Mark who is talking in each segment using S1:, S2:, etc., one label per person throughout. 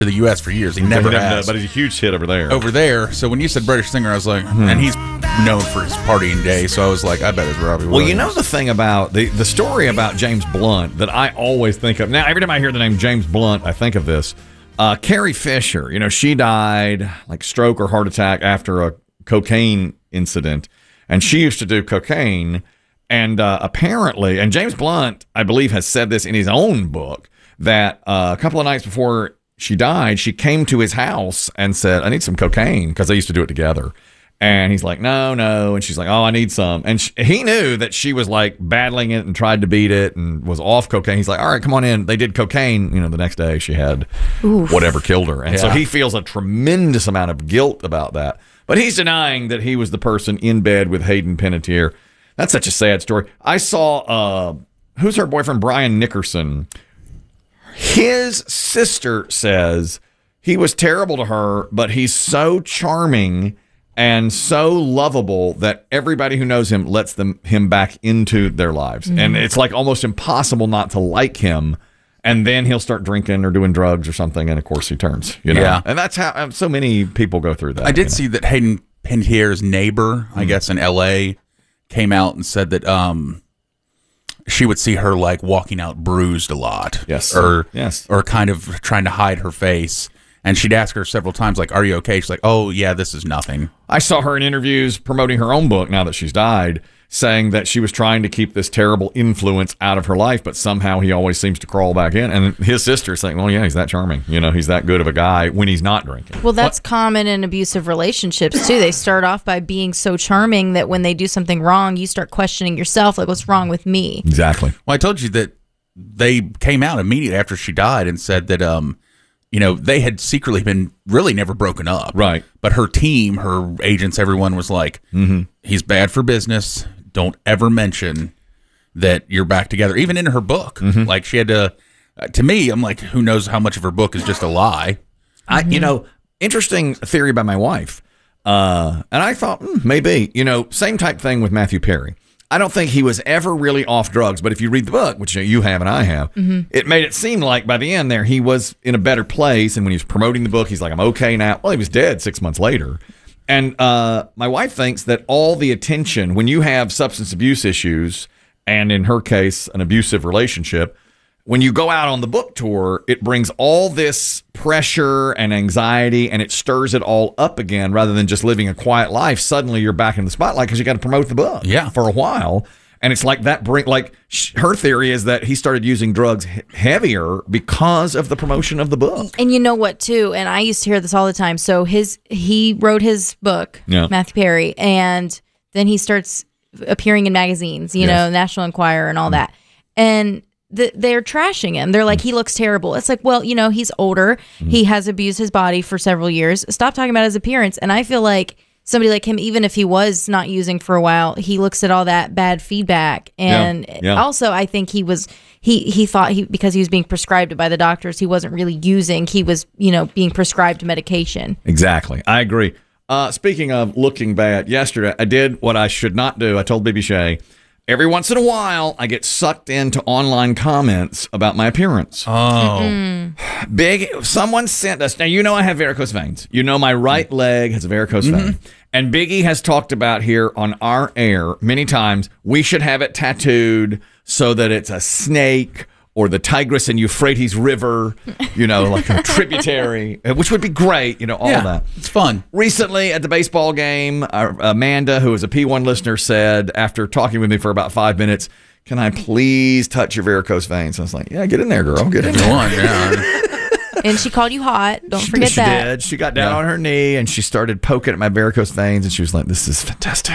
S1: the U.S. for years. He never has.
S2: But he's a huge hit over there.
S1: Over there. So when you said British singer, I was like, and he's known for his partying days. So I was like, I bet it's Robbie Williams.
S2: Well, you know the thing about the story about James Blunt that I always think of. Now, every time I hear the name James Blunt, I think of this. Carrie Fisher, she died like stroke or heart attack after a cocaine incident. And she used to do cocaine. And apparently, and James Blunt, I believe, has said this in his own book, that a couple of nights before she died, she came to his house and said, I need some cocaine, because they used to do it together. And he's like, no. And she's like, oh, I need some. And he knew that she was like battling it and tried to beat it and was off cocaine. He's like, all right, come on in. They did cocaine. The next day she had whatever killed her. And so he feels a tremendous amount of guilt about that. But he's denying that he was the person in bed with Hayden Panettiere. That's such a sad story. I saw, who's her boyfriend? Brian Nickerson. His sister says he was terrible to her, but he's so charming and so lovable that everybody who knows him lets him back into their lives. Mm-hmm. And it's like almost impossible not to like him. And then he'll start drinking or doing drugs or something. And of course he turns, Yeah. And that's how so many people go through that.
S1: I did see that Hayden Panettiere's neighbor, I guess in L.A., came out and said that she would see her like walking out bruised a lot.
S2: Yes.
S1: Or kind of trying to hide her face. And she'd ask her several times, like, are you okay? She's like, oh, yeah, this is nothing.
S2: I saw her in interviews promoting her own book now that she's died, saying that she was trying to keep this terrible influence out of her life, but somehow he always seems to crawl back in. And his sister is saying, well, yeah, he's that charming. He's that good of a guy when he's not drinking.
S3: Well, that's common in abusive relationships, too. They start off by being so charming that when they do something wrong, you start questioning yourself, like, what's wrong with me?
S2: Exactly.
S1: Well, I told you that they came out immediately after she died and said that, they had secretly been really never broken up.
S2: Right.
S1: But her team, her agents, everyone was like, he's bad for business. Don't ever mention that you're back together. Even in her book. Like she had to me, I'm like, who knows how much of her book is just a lie.
S2: Interesting theory by my wife. And I thought, maybe, same type thing with Matthew Perry. I don't think he was ever really off drugs, but if you read the book, which you have and I have, it made it seem like by the end there he was in a better place. And when he was promoting the book, he's like, I'm okay now. Well, he was dead 6 months later. And my wife thinks that all the attention, when you have substance abuse issues, and in her case, an abusive relationship, when you go out on the book tour, it brings all this pressure and anxiety, and it stirs it all up again rather than just living a quiet life. Suddenly you're back in the spotlight because you got to promote the book for a while. And it's like that her theory is that he started using drugs heavier because of the promotion of the book.
S3: And you know what, too? And I used to hear this all the time. So he wrote his book, Matthew Perry, and then he starts appearing in magazines, National Enquirer and all that. And they're trashing him. They're like, he looks terrible. It's like, well, he's older. He has abused his body for several years. Stop talking about his appearance. And I feel like somebody like him, even if he was not using for a while, he looks at all that bad feedback. And also, I think he thought because he was being prescribed it by the doctors, he wasn't really using. He was, being prescribed medication.
S2: Exactly. I agree. Speaking of looking bad, yesterday I did what I should not do. I told Bibi Shay, every once in a while, I get sucked into online comments about my appearance.
S1: Oh.
S2: Someone sent us, now I have varicose veins. My right leg has a varicose vein. And Biggie has talked about here on our air many times, we should have it tattooed so that it's a snake or the Tigris and Euphrates River, like a tributary, which would be great, all of that.
S1: It's fun.
S2: Recently at the baseball game, Amanda, who is a P1 listener, said, after talking with me for about 5 minutes, can I please touch your varicose veins? I was like, yeah, get in there, girl. Get in there.
S3: And she called you hot. Don't forget
S2: she
S3: that.
S2: She did. She got down on her knee and she started poking at my varicose veins, and she was like, this is fantastic.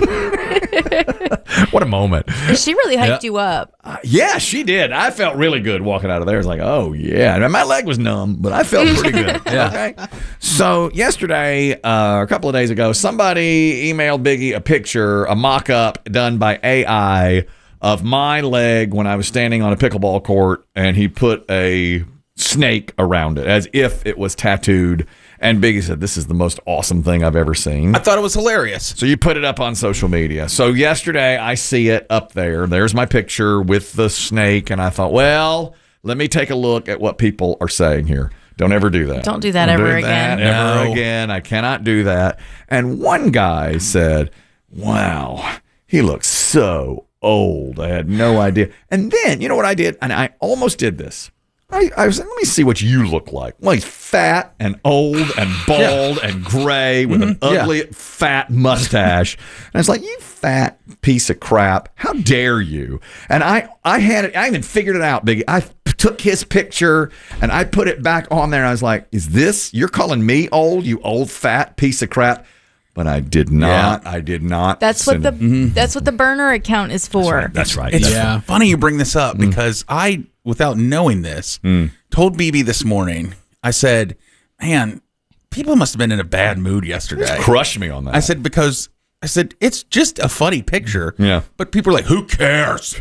S2: What a moment.
S3: She really hyped you up.
S2: Yeah, she did. I felt really good walking out of there. I was like, oh, yeah. And my leg was numb, but I felt pretty good. Okay. So yesterday, a couple of days ago, somebody emailed Biggie a picture, a mock-up done by AI of my leg when I was standing on a pickleball court, and he put a snake around it as if it was tattooed. And Biggie said, this is the most awesome thing I've ever seen.
S1: I thought it was hilarious.
S2: So you put it up on social media. So yesterday I see it up there. There's my picture with the snake. And I thought, well, let me take a look at what people are saying here. Don't ever do that.
S3: Don't do that ever again.
S2: Ever again. I cannot do that. And one guy said, wow, he looks so old. I had no idea. And then, you know what I did? And I almost did this. I was like, let me see what you look like. Well, he's fat and old and bald and gray with an ugly, fat mustache. And I was like, you fat piece of crap. How dare you? And I had it. I even figured it out, Biggie. I took his picture and I put it back on there. And I was like, is this, you're calling me old, you old fat piece of crap? But I did not. Yeah. I did not.
S3: That's what the burner account is for.
S2: That's right.
S1: It's funny you bring this up because I, without knowing this, told BB this morning. I said, "Man, people must have been in a bad mood yesterday."
S2: Crushed me on that.
S1: I said because it's just a funny picture.
S2: Yeah.
S1: But people are like, "Who cares?"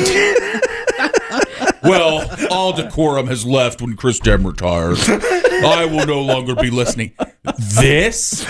S1: Well, all decorum has left when Chris Dem retires. I will no longer be listening. This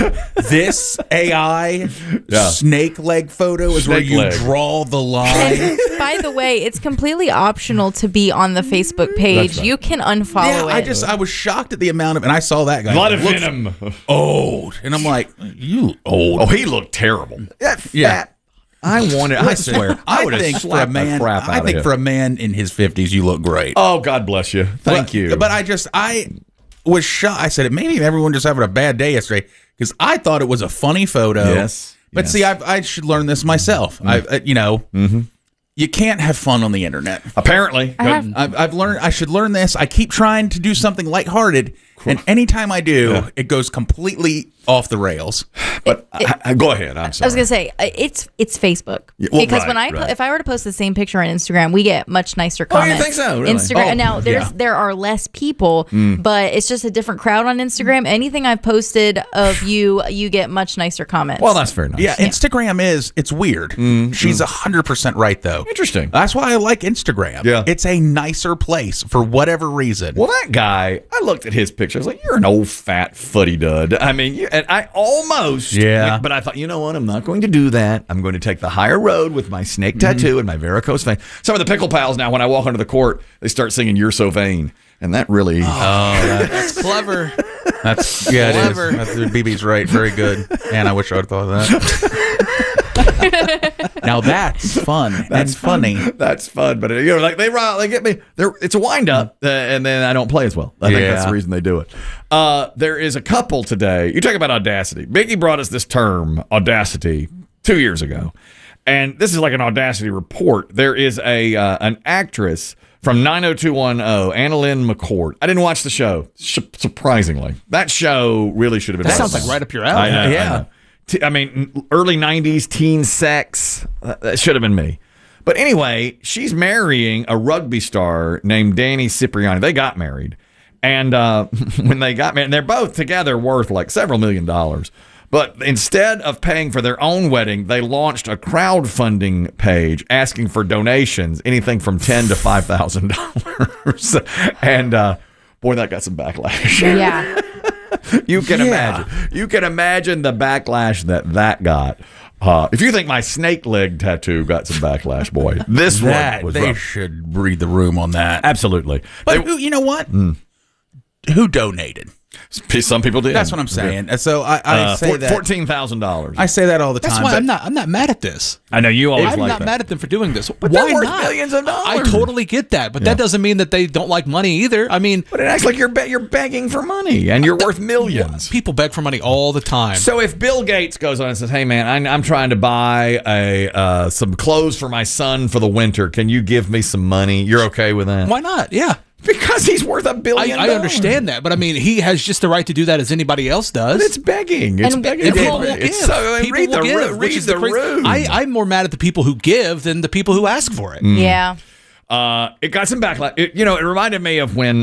S1: AI snake leg photo is where you draw the line.
S3: By the way, it's completely optional to be on the Facebook page. Right. You can unfollow it.
S1: I was shocked at the amount of, and I saw that guy.
S2: A lot of venom.
S1: Old. And I'm like, you old.
S2: Oh, he looked terrible. That fat. I swear, I would have slapped the crap out of him.
S1: I think for a man in his 50s, you look great.
S2: Oh, God bless you. Thank you.
S1: But I was shocked. I said, maybe everyone just having a bad day yesterday because I thought it was a funny photo.
S2: Yes.
S1: But see, I should learn this myself. You can't have fun on the internet.
S2: Apparently.
S1: I've learned. I should learn this. I keep trying to do something lighthearted. And anytime I do, it goes completely off the rails.
S2: But go ahead. I'm sorry.
S3: I was going to say, it's Facebook. Because if I were to post the same picture on Instagram, we get much nicer comments.
S2: Oh, you think so? Really?
S3: Instagram. Now, there are less people, but it's just a different crowd on Instagram. Anything I've posted of you get much nicer comments.
S2: Well, that's very nice.
S1: Yeah, Instagram it's weird. She's 100% right, though.
S2: Interesting.
S1: That's why I like Instagram. Yeah. It's a nicer place for whatever reason.
S2: Well, that guy, I looked at his picture. I was like, you're an old fat footy dud. I mean, and I almost, but I thought, you know what? I'm not going to do that. I'm going to take the higher road with my snake tattoo and my varicose vein. Some of the pickle pals now, when I walk onto the court, they start singing "You're So Vain," and that really,
S4: that's clever.
S1: That's clever. It is. BB's right. Very good. And I wish I would have thought of that. Now that's fun. That's funny.
S2: That's fun. But like they get me. It's a wind up, and then I don't play as well. I think that's the reason they do it. There is a couple today. You talk about Audacity. Biggie brought us this term, Audacity, 2 years ago, and this is like an Audacity report. There is an actress from 90210, Annalyn McCord. I didn't watch the show, surprisingly. That show really should have been.
S4: That sounds like right up your alley.
S2: I know. I mean, early 90s teen sex, that should have been me. But anyway, she's marrying a rugby star named Danny Cipriani. They got married. And when they got married, they're both together worth like several $1 million. But instead of paying for their own wedding, they launched a crowdfunding page asking for donations, anything from $10,000 to $5,000. And boy, that got some backlash.
S3: Yeah.
S2: You can imagine. You can imagine the backlash that got. If you think my snake leg tattoo got some backlash, boy, this one was
S1: they
S2: rough.
S1: should read the room on that.
S2: Absolutely.
S1: But you know what? Who donated?
S2: Some people did.
S1: That's what I'm saying. So I say that
S2: $14,000.
S1: I say that all the time.
S4: That's why I'm not mad at this.
S2: I know you always
S4: I'm
S2: like
S4: not
S2: that.
S4: mad at them for doing this.
S2: But
S4: why
S2: they're worth
S4: not?
S2: millions of dollars.
S4: I totally get that, but that doesn't mean that they don't like money either. I mean,
S2: but it acts like you're begging for money, and you're worth millions.
S4: People beg for money all the time.
S2: So if Bill Gates goes on and says, "Hey man, I'm trying to buy some clothes for my son for the winter. Can you give me some money?" You're okay with that?
S4: Why not? Yeah.
S2: Because he's worth $1 billion.
S4: I understand that, but I mean, he has just the right to do that as anybody else does.
S2: But it's begging. It's begging.
S4: And people will give.
S2: Read the room.
S4: I'm more mad at the people who give than the people who ask for it.
S3: Yeah.
S2: It got some backlash. It reminded me of when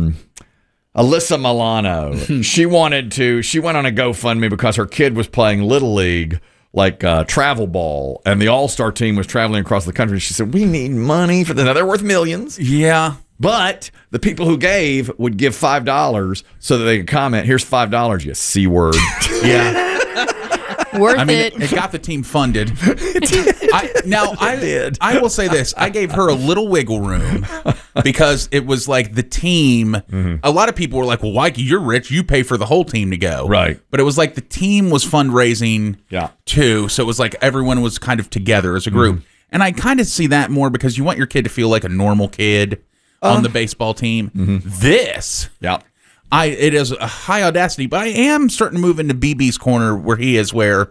S2: Alyssa Milano, she went on a GoFundMe because her kid was playing Little League, like travel ball, and the all-star team was traveling across the country. She said, "We need money for this." Now, they're worth millions.
S1: Yeah.
S2: But the people who gave would give $5 so that they could comment, "Here's $5, you C word."
S1: Yeah.
S3: Worth it.
S1: It got the team funded. I will say this. I gave her a little wiggle room because it was like the team. A lot of people were like, well, Wyke, you're rich. You pay for the whole team to go.
S2: Right.
S1: But it was like the team was fundraising too. So it was like everyone was kind of together as a group. And I kind of see that more because you want your kid to feel like a normal kid on the baseball team. This. It is a high audacity, but I am starting to move into BB's corner where he is, where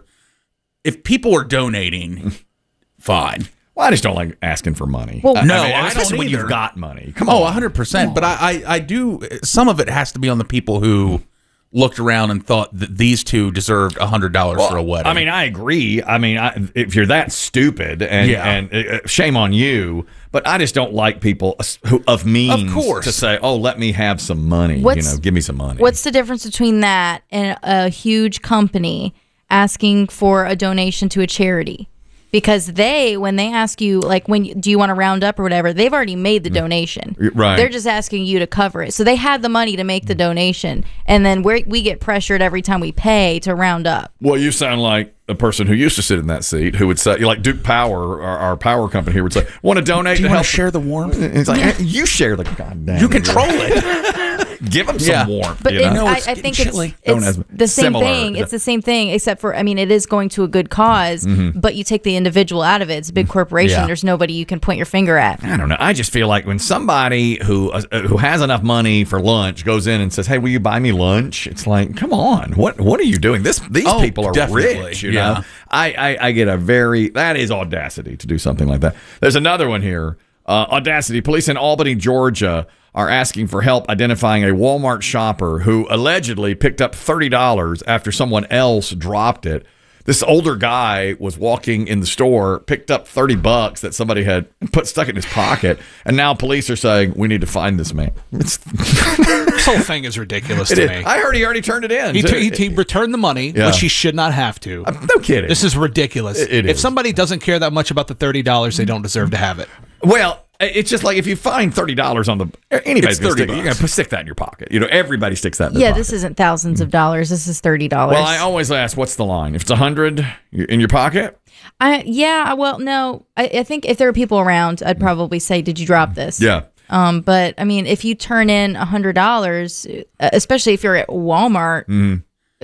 S1: if people are donating, fine.
S2: Well, I just don't like asking for money.
S1: Well,
S2: I don't especially when you've got money. Come on.
S1: 100%. But I do. Some of it has to be on the people who looked around and thought that these two deserved $100 for a wedding.
S2: I mean, I agree. I mean, if you're that stupid, and shame on you. But I just don't like people of means to say, "Oh, let me have some money." Give me some money.
S3: What's the difference between that and a huge company asking for a donation to a charity? Because when they ask you, like, do you want to round up or whatever, they've already made the donation.
S2: Right.
S3: They're just asking you to cover it. So they had the money to make the donation, and then we get pressured every time we pay to round up.
S2: Well, you sound like a person who used to sit in that seat who would say, like Duke Power, our power company here, would say, want to donate
S1: to
S2: help
S1: share the warmth?
S2: It's like, you share the goddamn.
S1: You control it.
S2: Give them some warmth.
S3: But I think it's the same thing. It's the same thing, except for, I mean, it is going to a good cause, but you take the individual out of it. It's a big corporation. There's nobody you can point your finger at.
S2: I don't know. I just feel like when somebody who has enough money for lunch goes in and says, "Hey, will you buy me lunch?" It's like, come on, what are you doing? These people are rich. You know, I get that is audacity to do something like that. There's another one here. Audacity. Police in Albany, Georgia, are asking for help identifying a Walmart shopper who allegedly picked up $30 after someone else dropped it. This older guy was walking in the store, picked up $30 that somebody had stuck in his pocket, and now police are saying, we need to find this man.
S4: This whole thing is ridiculous to me.
S2: I heard he already turned it in.
S4: He returned the money, which he should not have to.
S2: No kidding.
S4: This is ridiculous. If somebody doesn't care that much about the $30, they don't deserve to have it.
S2: Well, it's just like if you find $30 on anybody's going to stick that in your pocket. You know, everybody sticks that in their pocket.
S3: This isn't thousands of dollars. This is $30.
S2: Well, I always ask, what's the line? If it's $100 in your pocket?
S3: Well, no. I think if there are people around, I'd probably say, did you drop this?
S2: Yeah.
S3: But, I mean, if you turn in $100, especially if you're at Walmart,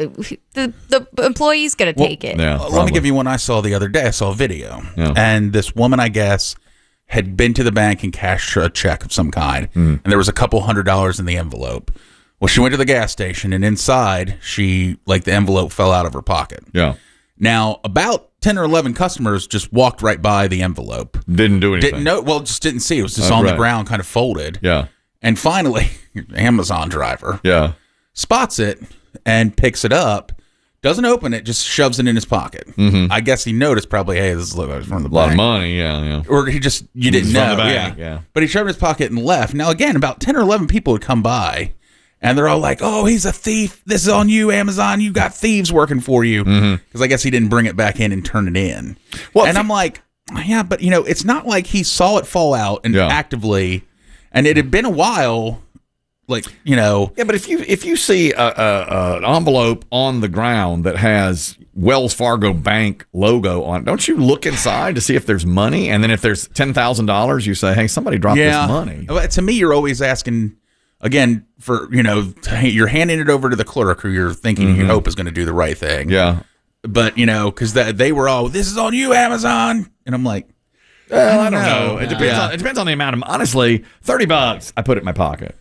S3: the employee's going to take it.
S2: Yeah,
S1: let me give you one I saw the other day. I saw a video. Yeah. And this woman, I guess, had been to the bank and cashed a check of some kind, and there was a couple $100 in the envelope. Well, she went to the gas station, and inside, the envelope fell out of her pocket.
S2: Yeah.
S1: Now, about 10 or 11 customers just walked right by the envelope.
S2: Didn't do anything.
S1: Just didn't see. It was just on the ground, kind of folded.
S2: Yeah.
S1: And finally, Amazon driver spots it and picks it up. Doesn't open it, just shoves it in his pocket. I guess he noticed probably, hey, this is from the bank.
S2: A lot of money, yeah.
S1: Or you didn't know.
S2: From the bank, yeah.
S1: But he shoved it in his pocket and left. Now, again, about 10 or 11 people would come by, and they're all like, oh, he's a thief. This is on you, Amazon. You got thieves working for you. Because I guess he didn't bring it back in and turn it in. Well, and I'm like, yeah, but, it's not like he saw it fall out and actively, and it had been a while. Yeah,
S2: but if you see an envelope on the ground that has Wells Fargo Bank logo on it, don't you look inside to see if there's money? And then if there's $10,000, you say, hey, somebody dropped this money.
S1: To me, you're always asking, again, for, you're handing it over to the clerk who you're thinking you hope is going to do the right thing.
S2: Yeah.
S1: But, because they were all, this is on you, Amazon. And I'm like,
S2: well, I don't know. It depends on the amount of. Honestly, $30, I put it in my pocket.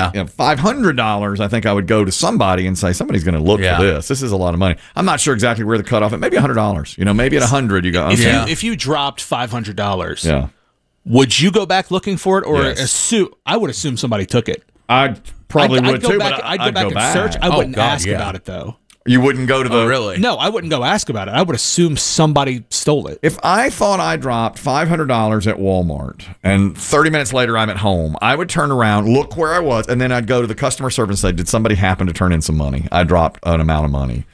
S2: $500, I think I would go to somebody and say somebody's going to look for this. This is a lot of money. I'm not sure exactly where the cutoff is. Maybe $100. Maybe at 100 you go. Okay.
S4: If you dropped $500, would you go back looking for it or assume? I would assume somebody took it.
S2: I probably would too.
S4: I'd go back and search. I wouldn't ask about it though.
S2: You wouldn't go to the...
S1: Oh, really?
S4: No, I wouldn't go ask about it. I would assume somebody stole it.
S2: If I thought I dropped $500 at Walmart and 30 minutes later I'm at home, I would turn around, look where I was, and then I'd go to the customer service and say, did somebody happen to turn in some money? I dropped an amount of money.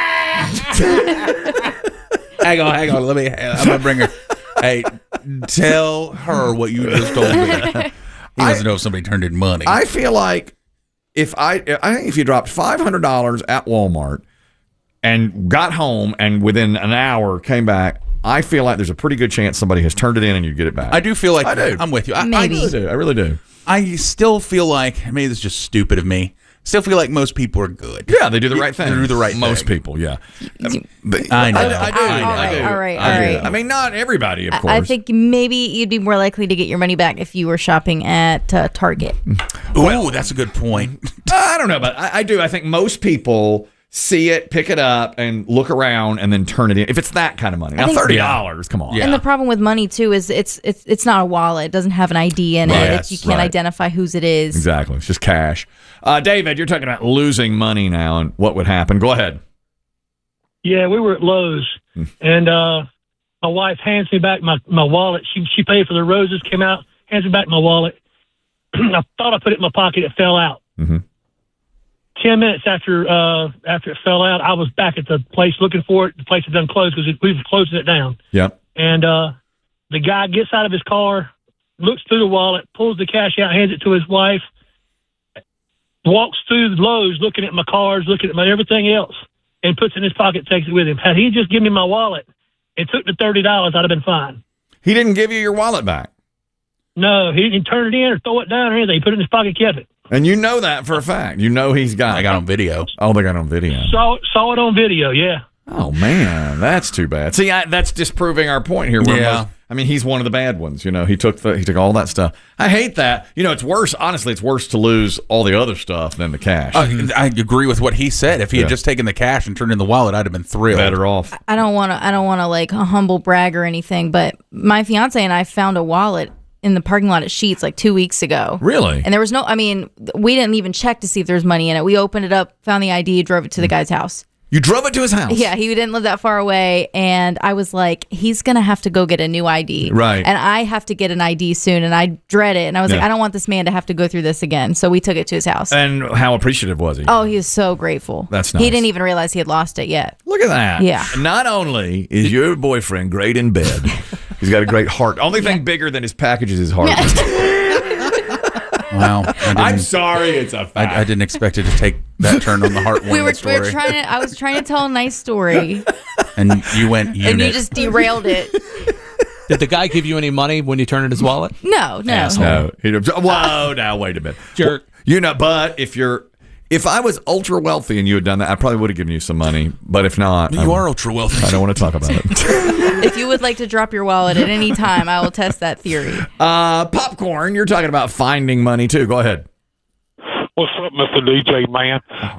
S1: Hang on. I'm going to bring her. Hey, tell her what you just told me. He doesn't know if somebody turned in money.
S2: I feel like I think if you dropped $500 at Walmart, and got home and within an hour came back, I feel like there's a pretty good chance somebody has turned it in and you get it back.
S1: I do feel like
S2: I do.
S1: I'm with you. I
S2: really do.
S1: I still feel like, maybe this is just stupid of me, still feel like most people are good.
S2: Yeah, they do the right thing.
S1: They do the right thing.
S2: Most people, yeah.
S1: I know.
S3: I do. All right.
S2: I mean, not everybody, of course.
S3: I think maybe you'd be more likely to get your money back if you were shopping at Target.
S1: Ooh, that's a good point.
S2: I don't know, but I do. I think most people see it, pick it up, and look around, and then turn it in. If it's that kind of money. Now, $30, come on.
S1: Yeah.
S3: And the problem with money, too, is it's not a wallet. It doesn't have an ID in it. You can't identify whose it is.
S2: Exactly. It's just cash. David, you're talking about losing money now and what would happen. Go ahead.
S5: Yeah, we were at Lowe's, and my wife hands me back my wallet. She paid for the roses, came out, hands me back my wallet. I thought I put it in my pocket. It fell out. 10 minutes after it fell out, I was back at the place looking for it. The place had done closed because we were closing it down.
S2: Yep.
S5: And the guy gets out of his car, looks through the wallet, pulls the cash out, hands it to his wife, walks through the Lowe's looking at my cards, looking at my everything else, and puts it in his pocket, takes it with him. Had he just given me my wallet and took the $30, I'd have been fine.
S2: He didn't give you your wallet back?
S5: No, he didn't turn it in or throw it down or anything. He put it in his pocket, kept it.
S2: And you know that for a fact. You know he's got it.
S1: I got on video.
S2: Oh, they got on video.
S5: Saw it on video, yeah.
S2: Oh, man, that's too bad. See, that's disproving our point here.
S1: Yeah.
S2: I mean, he's one of the bad ones. You know, he took all that stuff. I hate that. You know, it's worse. Honestly, it's worse to lose all the other stuff than the cash.
S1: I agree with what he said. If he had just taken the cash and turned in the wallet, I'd have been thrilled.
S2: Better off.
S3: I don't want to like humble brag or anything, but my fiance and I found a wallet in the parking lot at Sheetz like 2 weeks ago.
S2: Really?
S3: And there was we didn't even check to see if there was money in it. We opened it up, found the ID, drove it to the guy's house.
S2: You drove it to his house?
S3: Yeah, he didn't live that far away. And I was like, he's going to have to go get a new ID.
S2: Right.
S3: And I have to get an ID soon, and I dread it. And I was like, I don't want this man to have to go through this again. So we took it to his house.
S2: And how appreciative was he?
S3: Oh, he was so grateful.
S2: That's nice.
S3: He didn't even realize he had lost it yet.
S2: Look at that.
S3: Yeah.
S2: Not only is your boyfriend great in bed, he's got a great heart. Only thing bigger than his package is his heart.
S1: Wow.
S2: I'm sorry, it's a fact.
S1: I didn't expect it to take that turn on the heartwarming story.
S3: I was trying to tell a nice story.
S1: And you went unit.
S3: And you just derailed it.
S4: Did the guy give you any money when you turned in his wallet?
S3: No.
S2: No. Whoa, now wait a minute.
S4: Jerk.
S2: But if I was ultra wealthy and you had done that, I probably would have given you some money. But if not,
S1: you are ultra wealthy.
S2: I don't want to talk about it.
S3: If you would like to drop your wallet at any time, I will test that theory.
S2: Popcorn, you're talking about finding money too. Go ahead.
S6: What's up, Mr. DJ man?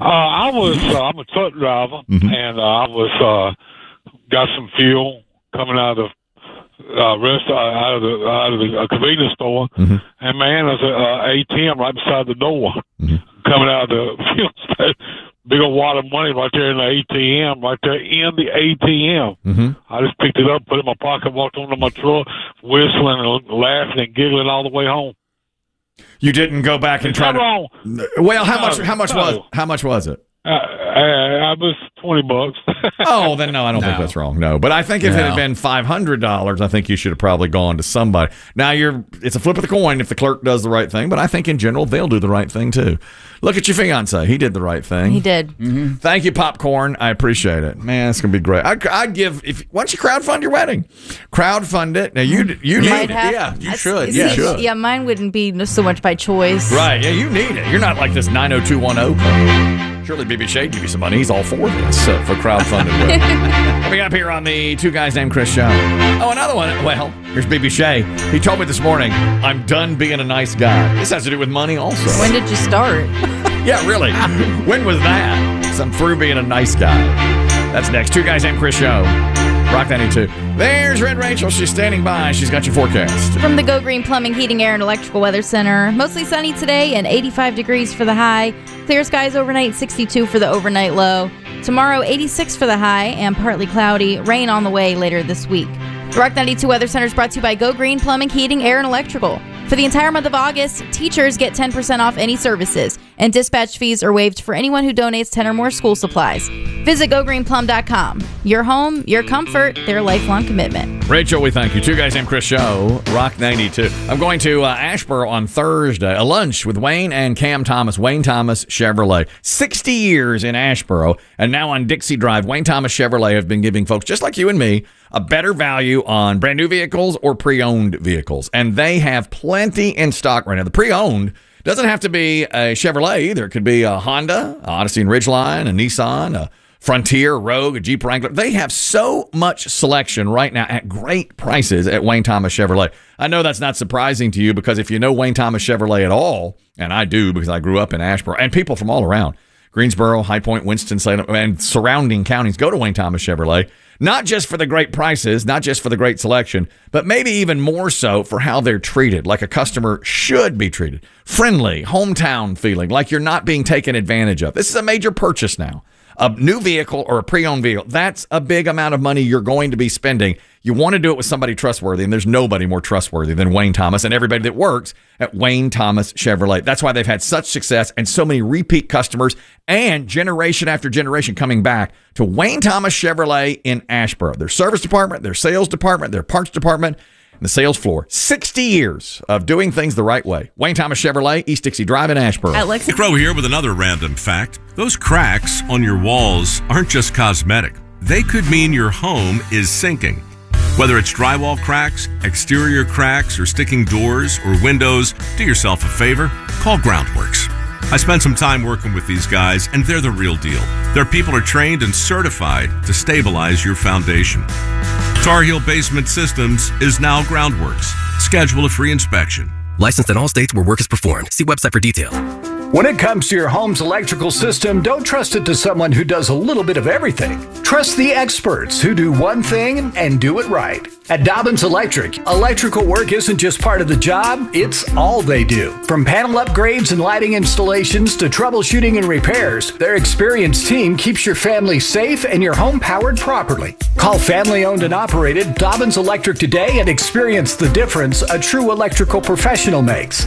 S6: I'm a truck driver, and I was got some fuel coming out of out of the convenience store, and man, there's a ATM right beside the door. Coming out of the fuel station. Big old wad of money right there in the ATM, right there in the ATM. I just picked it up, put it in my pocket, walked onto my truck, whistling and laughing and giggling all the way home.
S2: You didn't go back and try to.
S6: Wrong.
S2: Well, how much was it?
S6: I was $20.
S2: Oh, then no, I don't think that's wrong. No, but I think if it had been $500, I think you should have probably gone to somebody. Now it's a flip of the coin if the clerk does the right thing, but I think in general they'll do the right thing too. Look at your fiance; he did the right thing.
S3: He did.
S2: Thank you, Popcorn. I appreciate it, man. It's gonna be great. I'd give why don't you crowdfund your wedding? Crowdfund it. Now you need it.
S1: Yeah, you should.
S2: You should.
S3: Yeah, mine wouldn't be so much by choice.
S2: Right? Yeah, you need it. You're not like this 90210. Surely BB Shea give you some money. He's all for this for crowdfunding. Coming up here on the Two Guys Named Chris show. Oh, another one. Well, here's BB Shea. He told me this morning, I'm done being a nice guy. This has to do with money also.
S3: When did you start?
S2: Yeah, really. When was that? I'm through being a nice guy. That's next. Two Guys Named Chris show. Rock 92. There's Red Rachel. She's standing by. She's got your forecast.
S3: From the Go Green Plumbing, Heating, Air, and Electrical Weather Center. Mostly sunny today and 85 degrees for the high. Clear skies overnight, 62 for the overnight low. Tomorrow, 86 for the high and partly cloudy. Rain on the way later this week. The Rock 92 Weather Center is brought to you by Go Green Plumbing, Heating, Air, and Electrical. For the entire month of August, teachers get 10% off any services. And dispatch fees are waived for anyone who donates 10 or more school supplies. Visit GoGreenPlum.com. Your home, your comfort, their lifelong commitment.
S2: Rachel, we thank you. Two Guys Named Chris show, Rock 92. I'm going to Asheboro on Thursday, a lunch with Wayne and Cam Thomas, Wayne Thomas Chevrolet. 60 years in Asheboro, and now on Dixie Drive, Wayne Thomas Chevrolet have been giving folks just like you and me a better value on brand new vehicles or pre-owned vehicles. And they have plenty in stock right now. The pre-owned doesn't have to be a Chevrolet either. It could be a Honda, a Odyssey and Ridgeline, a Nissan, a Frontier, Rogue, a Jeep Wrangler. They have so much selection right now at great prices at Wayne Thomas Chevrolet. I know that's not surprising to you because if you know Wayne Thomas Chevrolet at all, and I do because I grew up in Asheboro, and people from all around, Greensboro, High Point, Winston-Salem, and surrounding counties go to Wayne Thomas Chevrolet, not just for the great prices, not just for the great selection, but maybe even more so for how they're treated, like a customer should be treated. Friendly, hometown feeling, like you're not being taken advantage of. This is a major purchase now. A new vehicle or a pre-owned vehicle, that's a big amount of money you're going to be spending. You want to do it with somebody trustworthy, and there's nobody more trustworthy than Wayne Thomas and everybody that works at Wayne Thomas Chevrolet. That's why they've had such success and so many repeat customers and generation after generation coming back to Wayne Thomas Chevrolet in Asheboro. Their service department, their sales department, their parts department, and the sales floor. 60 years of doing things the right way. Wayne Thomas Chevrolet, East Dixie Drive in Asheboro.
S7: Nick Rowe here with another random fact. Those cracks on your walls aren't just cosmetic. They could mean your home is sinking. Whether it's drywall cracks, exterior cracks, or sticking doors or windows, do yourself a favor, call Groundworks. I spent some time working with these guys, and they're the real deal. Their people are trained and certified to stabilize your foundation. Tar Heel Basement Systems is now Groundworks. Schedule a free inspection.
S8: Licensed in all states where work is performed. See website for details.
S9: When it comes to your home's electrical system, don't trust it to someone who does a little bit of everything. Trust the experts who do one thing and do it right. At Dobbins Electric, electrical work isn't just part of the job, it's all they do. From panel upgrades and lighting installations to troubleshooting and repairs, their experienced team keeps your family safe and your home powered properly. Call family-owned and operated Dobbins Electric today and experience the difference a true electrical professional makes.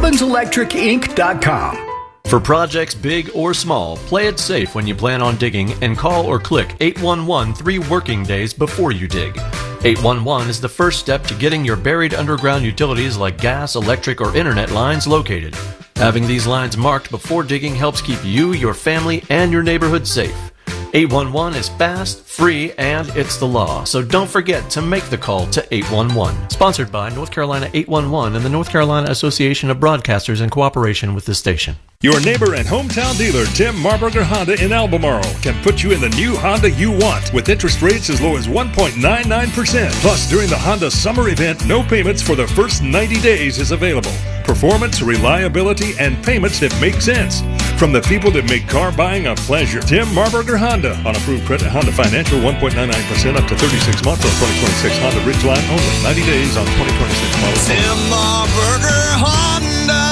S9: DobbinSelectricInc.com.
S10: For projects big or small, play it safe when you plan on digging and call or click 811 3 working days before you dig. 811 is the first step to getting your buried underground utilities like gas, electric, or internet lines located. Having these lines marked before digging helps keep you, your family, and your neighborhood safe. 811 is fast, free, and it's the law, so don't forget to make the call to 811. Sponsored by North Carolina 811 and the North Carolina Association of Broadcasters in cooperation with the station.
S11: Your neighbor and hometown dealer, Tim Marburger Honda in Albemarle, can put you in the new Honda you want with interest rates as low as 1.99%. Plus, during the Honda summer event, no payments for the first 90 days is available. Performance, reliability, and payments that make sense. From the people that make car buying a pleasure. Tim Marburger Honda. On approved credit, Honda Financial, 1.99% up to 36 months on 2026 Honda Ridgeline only. 90 days on 2026 model.
S12: Tim Marburger Honda.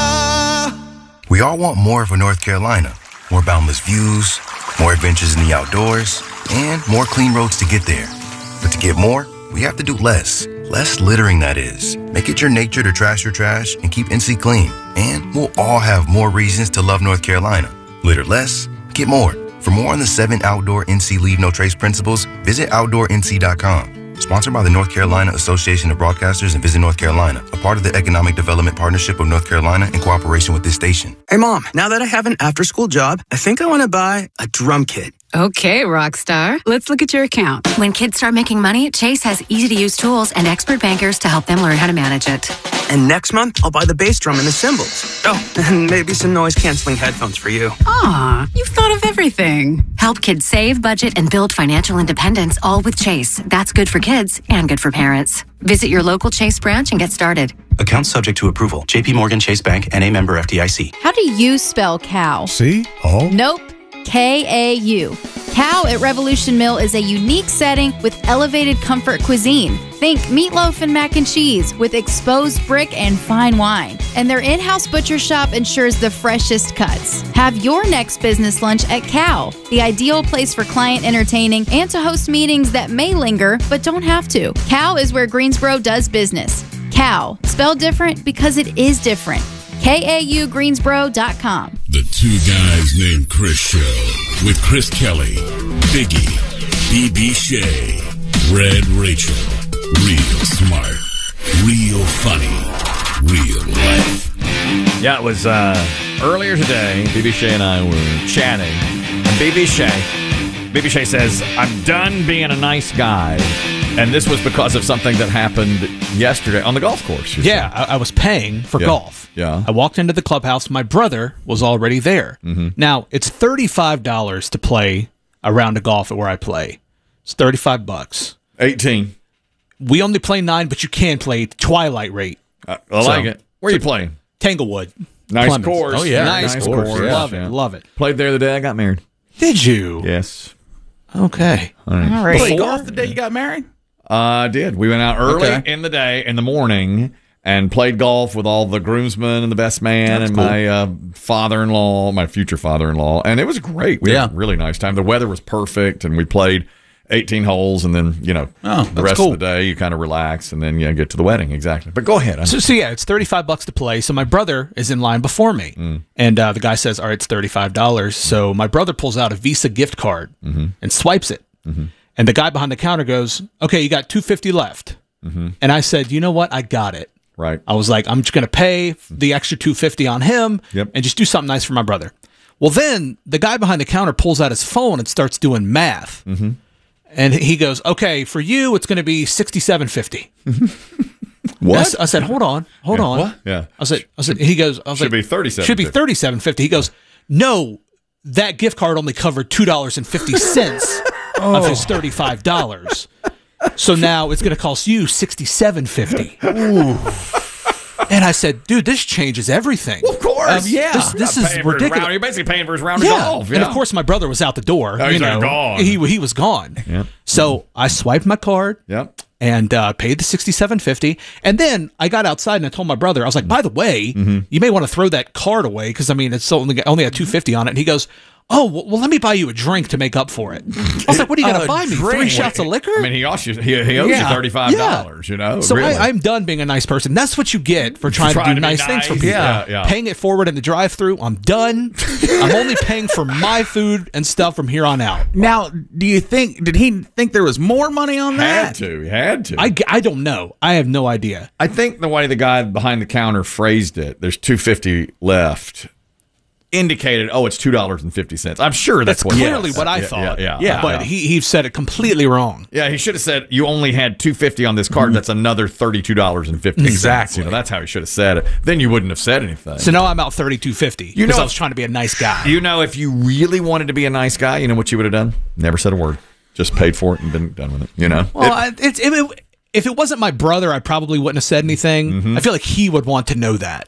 S13: We all want more for North Carolina. More boundless views, more adventures in the outdoors, and more clean roads to get there. But to get more, we have to do less. Less littering, that is. Make it your nature to trash your trash and keep NC clean. And we'll all have more reasons to love North Carolina. Litter less, get more. For more on the 7 outdoor NC Leave No Trace principles, visit OutdoorNC.com. Sponsored by the North Carolina Association of Broadcasters and Visit North Carolina, a part of the Economic Development Partnership of North Carolina in cooperation with this station.
S14: Hey, Mom, now that I have an after-school job, I think I want to buy a drum kit.
S15: Okay, Rockstar. Let's look at your account.
S16: When kids start making money, Chase has easy-to-use tools and expert bankers to help them learn how to manage it.
S14: And next month, I'll buy the bass drum and the cymbals. Oh, and maybe some noise-canceling headphones for you.
S15: Aw, you've thought of everything.
S16: Help kids save, budget, and build financial independence, all with Chase. That's good for kids and good for parents. Visit your local Chase branch and get started.
S17: Account subject to approval. J.P. Morgan Chase Bank, N.A. member FDIC.
S3: How do you spell cow?
S18: C-O?
S3: Nope. K-A-U. Cow at Revolution Mill is a unique setting with elevated comfort cuisine. Think meatloaf and mac and cheese with exposed brick and fine wine. And their in-house butcher shop ensures the freshest cuts. Have your next business lunch at Cow, the ideal place for client entertaining and to host meetings that may linger but don't have to. Cow is where Greensboro does business. Cow, spelled different because it is different. KAUGreensboro.com.
S18: The Two Guys Named Chris Show with Chris Kelly, Biggie, BB Shea, Red Rachel. Real smart, real funny, real life.
S2: Yeah, it was earlier today. BB Shea and I were chatting. And BB Shea says, I'm done being a nice guy. And this was because of something that happened yesterday on the golf course.
S4: Yeah, I was paying for golf.
S2: Yeah.
S4: I walked into the clubhouse. My brother was already there. Mm-hmm. Now, it's $35 to play a round of golf at where I play. It's $35.
S2: 18.
S4: We only play 9, but you can play twilight rate.
S2: I like it. Where are you playing?
S4: Tanglewood.
S2: Nice
S4: Clemens.
S2: course.
S4: Oh, yeah.
S2: Nice course.
S4: Yeah. Love it.
S2: Played there the day I got married.
S4: Did you?
S2: Yes.
S4: Okay.
S2: All right.
S1: Played golf the day you got married?
S2: I did. We went out early in the day, in the morning, and played golf with all the groomsmen and the best man. That's and cool. My father-in-law, my future father-in-law. And it was great. We had a really nice time. The weather was perfect, and we played 18 holes, and then, the rest of the day, you kind of relax, and then get to the wedding. Exactly. But go ahead.
S4: So yeah, it's $35 to play. So my brother is in line before me. And the guy says, all right, it's $35. So my brother pulls out a Visa gift card and swipes it. And the guy behind the counter goes, okay, you got $250 left. And I said, you know what? I got it.
S2: Right.
S4: I was like, I'm just going to pay the extra $250 on him and just do something nice for my brother. Well, then the guy behind the counter pulls out his phone and starts doing math. And he goes, okay, for you, it's going to be $67.50.
S2: What?
S4: I said, hold on.
S2: What? Yeah.
S4: I said, he goes,
S2: should be $37.50.
S4: Should be $37.50. He goes, no, that gift card only covered $2.50 of his $35. So now it's going to cost you $67.50. And I said, dude, this changes everything.
S2: Well, of course.
S4: This is ridiculous.
S2: You're basically paying for his round of golf.
S4: And of course, my brother was out the door.
S2: Oh, he's gone.
S4: He was gone.
S2: Yep.
S4: So I swiped my card.
S2: Yep.
S4: And paid the $67.50. And then I got outside and I told my brother, I was like, by the way, you may want to throw that card away because, it's only had $250 on it. And he goes, oh, well, let me buy you a drink to make up for it. I was like, what are you going to buy me? 3 shots of liquor?
S2: He owes you $35,
S4: So
S2: really.
S4: I'm done being a nice person. That's what you get for trying to do nice things for people.
S2: Yeah.
S4: Paying it forward in the drive-thru, I'm done. I'm only paying for my food and stuff from here on out.
S1: Now, did he think there was more money on that?
S2: He had to.
S4: I don't know. I have no idea.
S2: I think the way the guy behind the counter phrased it, there's $250 left, indicated, it's $2.50. I'm sure that's
S4: clearly what I thought. But he said it completely wrong.
S2: Yeah, he should have said you only had $250 on this card. That's another $32.50.
S1: Exactly.
S2: That's how he should have said it. Then you wouldn't have said anything.
S4: So now I'm out $32.50 because I was trying to be a nice guy.
S2: If you really wanted to be a nice guy, you know what you would have done? Never said a word. Just paid for it and been done with it.
S4: Well, if it wasn't my brother, I probably wouldn't have said anything. I feel like he would want to know that.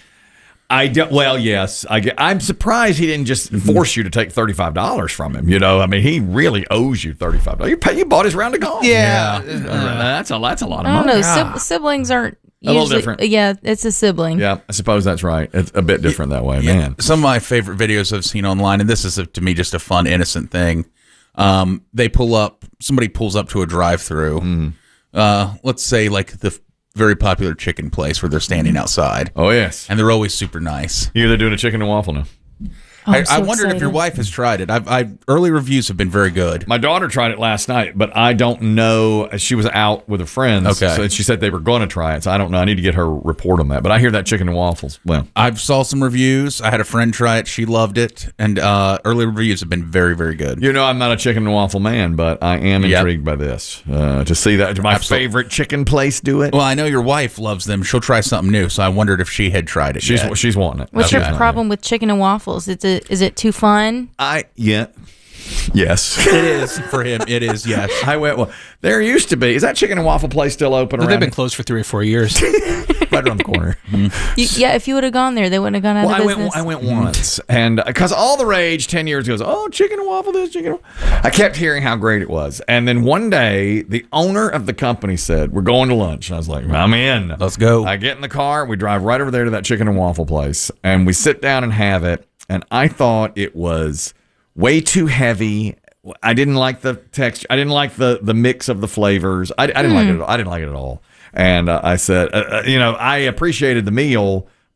S2: Yes. I'm surprised he didn't just force you to take $35 from him. He really owes you $35. You bought his round of golf.
S4: Yeah.
S2: That's a lot of money.
S3: I don't know. Siblings aren't usually,
S2: a little different.
S3: Yeah, it's a sibling.
S2: Yeah, I suppose that's right. It's a bit different that way, man.
S1: Some of my favorite videos I've seen online, and this is to me just a fun, innocent thing. Somebody pulls up to a drive-through. Let's say like the very popular chicken place where they're standing outside.
S2: Oh, yes.
S1: And they're always super nice.
S2: You're doing a chicken and waffle now.
S1: I wondered if your wife has tried it. Early reviews have been very good.
S2: My daughter tried it last night, but I don't know. She was out with her friends.
S1: Okay.
S2: So she said they were going to try it. So I don't know. I need to get her report on that. But I hear that chicken and waffles. Well,
S1: I saw some reviews. I had a friend try it. She loved it. And early reviews have been very, very good.
S2: I'm not a chicken and waffle man, but I am intrigued by this. To see that my favorite chicken place do it.
S1: Well, I know your wife loves them. She'll try something new. So I wondered if she had tried it.
S2: She's wanting it.
S3: What's your problem with chicken and waffles? Is it too fun?
S2: Yes.
S1: It is for him. It is, yes.
S2: I went, there used to be. Is that chicken and waffle place still open?
S4: They've been closed for 3 or 4 years.
S2: Right around the corner.
S3: If you would have gone there, they wouldn't have gone out of business.
S2: I went once. And because all the rage 10 years ago was, chicken and waffle this, chicken and waffle. I kept hearing how great it was. And then one day, the owner of the company said, we're going to lunch. And I was like, I'm in.
S1: Let's go.
S2: I get in the car. We drive right over there to that chicken and waffle place. And we sit down and have it. And I thought it was way too heavy. I didn't like the texture. I didn't like the mix of the flavors. I didn't like it at all. I didn't like it at all. And I said, I appreciated the meal,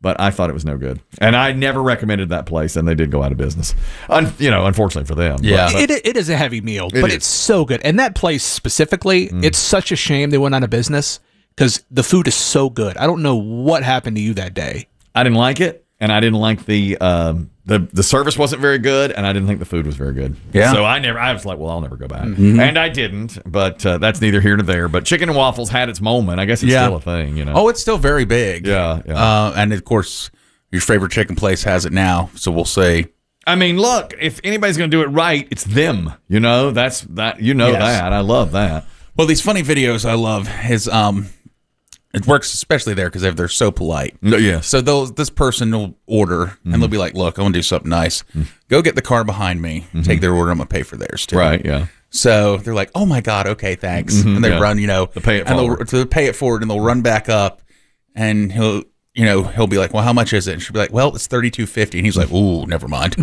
S2: but I thought it was no good. And I never recommended that place, and they did go out of business. Unfortunately for them.
S4: Yeah. It is a heavy meal, but it's so good. And that place specifically, it's such a shame they went out of business because the food is so good. I don't know what happened to you that day.
S2: I didn't like it, and I didn't like the service wasn't very good, and I didn't think the food was very good.
S1: Yeah.
S2: So I was like, well, I'll never go back. And I didn't, but that's neither here nor there. But Chicken and Waffles had its moment. I guess it's still a thing, you know.
S1: Oh, it's still very big.
S2: Yeah.
S1: And of course, your favorite chicken place has it now. So we'll say.
S2: I mean, look, if anybody's going to do it right, it's them. You know, that. I love that.
S1: Well, these funny videos I love is it works especially there because they're so polite.
S2: Yeah.
S1: So this person will order and they'll be like, "Look, I want to do something nice. Go get the car behind me. Take their order. I'm gonna pay for theirs too."
S2: Right. Yeah.
S1: So they're like, "Oh my god, okay, thanks." And they run,
S2: to pay it forward.
S1: To pay it forward, and they'll run back up, and he'll be like, "Well, how much is it?" And she'll be like, "Well, it's $32.50." And he's like, "Ooh, never mind."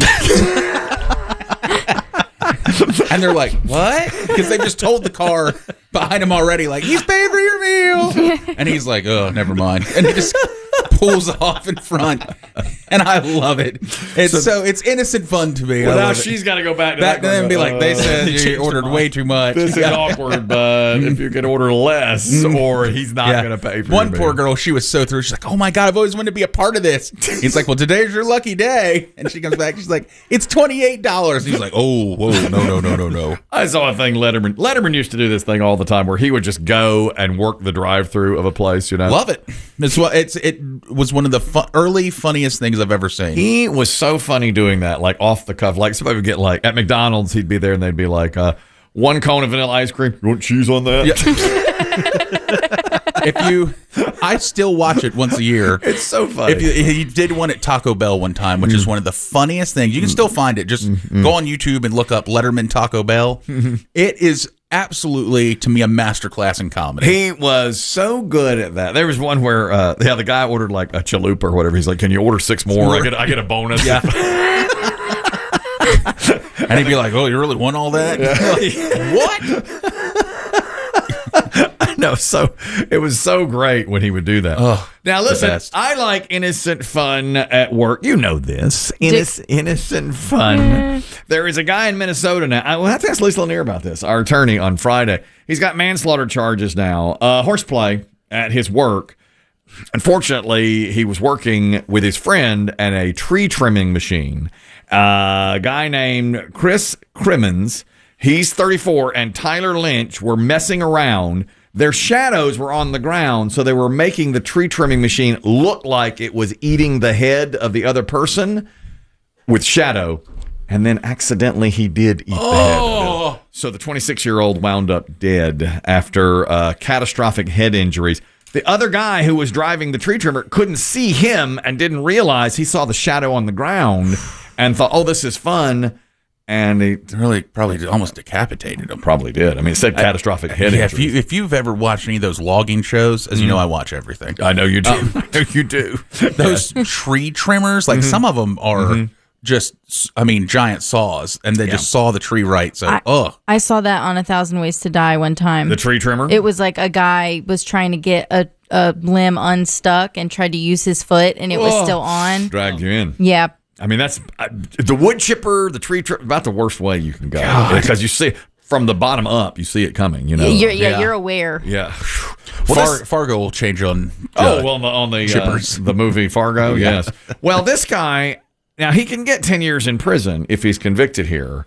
S1: And they're like, "What?" Because they just told the car behind him already, like, "He's paying for your meal." And he's like, "Oh, never mind." And he just pulls off in front. And I love it. It's innocent fun to me.
S2: Well, now she's got to go back to that.
S1: And be like, "They said you ordered way too much.
S2: This is awkward, but if you could order less, or he's not going to pay for it."
S1: One poor girl, she was so through. She's like, "Oh my God, I've always wanted to be a part of this." He's like, "Well, today's your lucky day." And she comes back. She's like, "It's $28. He's like, "Oh, whoa, no.
S2: I saw a thing Letterman used to do this thing all the time where he would just go and work the drive-through of a place, you know.
S1: Love it. It was one of the early funniest things I've ever seen.
S2: He was so funny doing that, like off the cuff. Like somebody would get like at McDonald's, he'd be there and they'd be like, 1 cone of vanilla ice cream. You want cheese on that?
S1: Yeah. I still watch it once a year.
S2: It's so funny.
S1: He did one at Taco Bell one time, which is one of the funniest things. You can still find it. Just go on YouTube and look up Letterman Taco Bell. It is absolutely, to me, a masterclass in comedy.
S2: He was so good at that. There was one where the guy ordered like a chalupa or whatever. He's like, "Can you order 6 more? I get a bonus."
S1: Yeah. And he'd be like, "Oh, you really want all that?"
S2: Yeah. What? No, so it was so great when he would do that. Now listen, I like innocent fun at work. You know this. Innocent fun. There is a guy in Minnesota now. I will have to ask Lisa Lanier about this, our attorney, on Friday. He's got manslaughter charges now. Horseplay at his work. Unfortunately, he was working with his friend at a tree trimming machine. A guy named Chris Crimmins, he's 34, and Tyler Lynch were messing around. Their shadows were on the ground, so they were making the tree trimming machine look like it was eating the head of the other person with shadow. And then accidentally he did eat the head. So the 26-year-old wound up dead after catastrophic head injuries. The other guy who was driving the tree trimmer couldn't see him and didn't realize he saw the shadow on the ground and thought, "Oh, this is fun." And he
S1: really probably almost decapitated him.
S2: Probably did. I mean, it said catastrophic head injuries.
S1: If you've ever watched any of those logging shows, as you know, I watch everything.
S2: I know you do. I know you do.
S1: Those tree trimmers, like some of them are just, giant saws, and they just saw the tree right. So,
S3: I saw that on 1,000 Ways to Die one time.
S2: The tree trimmer?
S3: It was like a guy was trying to get a limb unstuck and tried to use his foot, and it was still on.
S2: Dragged you in.
S3: Yeah.
S2: I mean, that's the wood chipper, the tree trimmer, about the worst way you can go. Because you see from the bottom up, you see it coming, you know.
S3: You're aware.
S2: Yeah.
S1: Fargo will change on
S2: on the chippers. The movie Fargo, yes. Well, this guy, now he can get 10 years in prison if he's convicted here.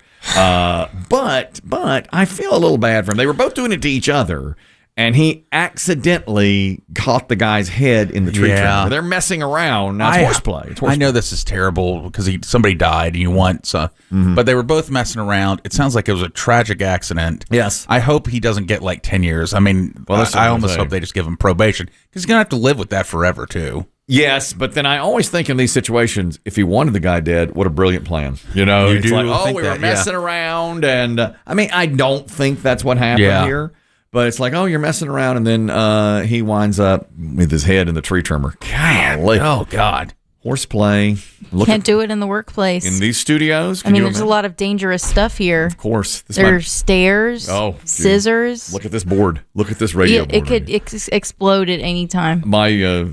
S2: But I feel a little bad for him. They were both doing it to each other. And he accidentally caught the guy's head in the tree trimmer. They're messing around. Now, it's horseplay.
S1: I know this is terrible because somebody died and you want so, but they were both messing around. It sounds like it was a tragic accident.
S2: Yes.
S1: I hope he doesn't get like 10 years. I mean, I almost hope they just give him probation because he's going to have to live with that forever too.
S2: Yes, but then I always think in these situations, if he wanted the guy dead, what a brilliant plan. You know, it's like, we were messing around. And I don't think that's what happened here. But it's like, you're messing around, and then he winds up with his head in the tree trimmer.
S1: Golly. Oh, God.
S2: Horseplay.
S3: Can't do it in the workplace.
S2: In these studios?
S3: There's a lot of dangerous stuff here.
S2: Of course.
S3: There's stairs, scissors.
S2: Look at this board. Look at this radio board.
S3: It could explode at any time.
S2: My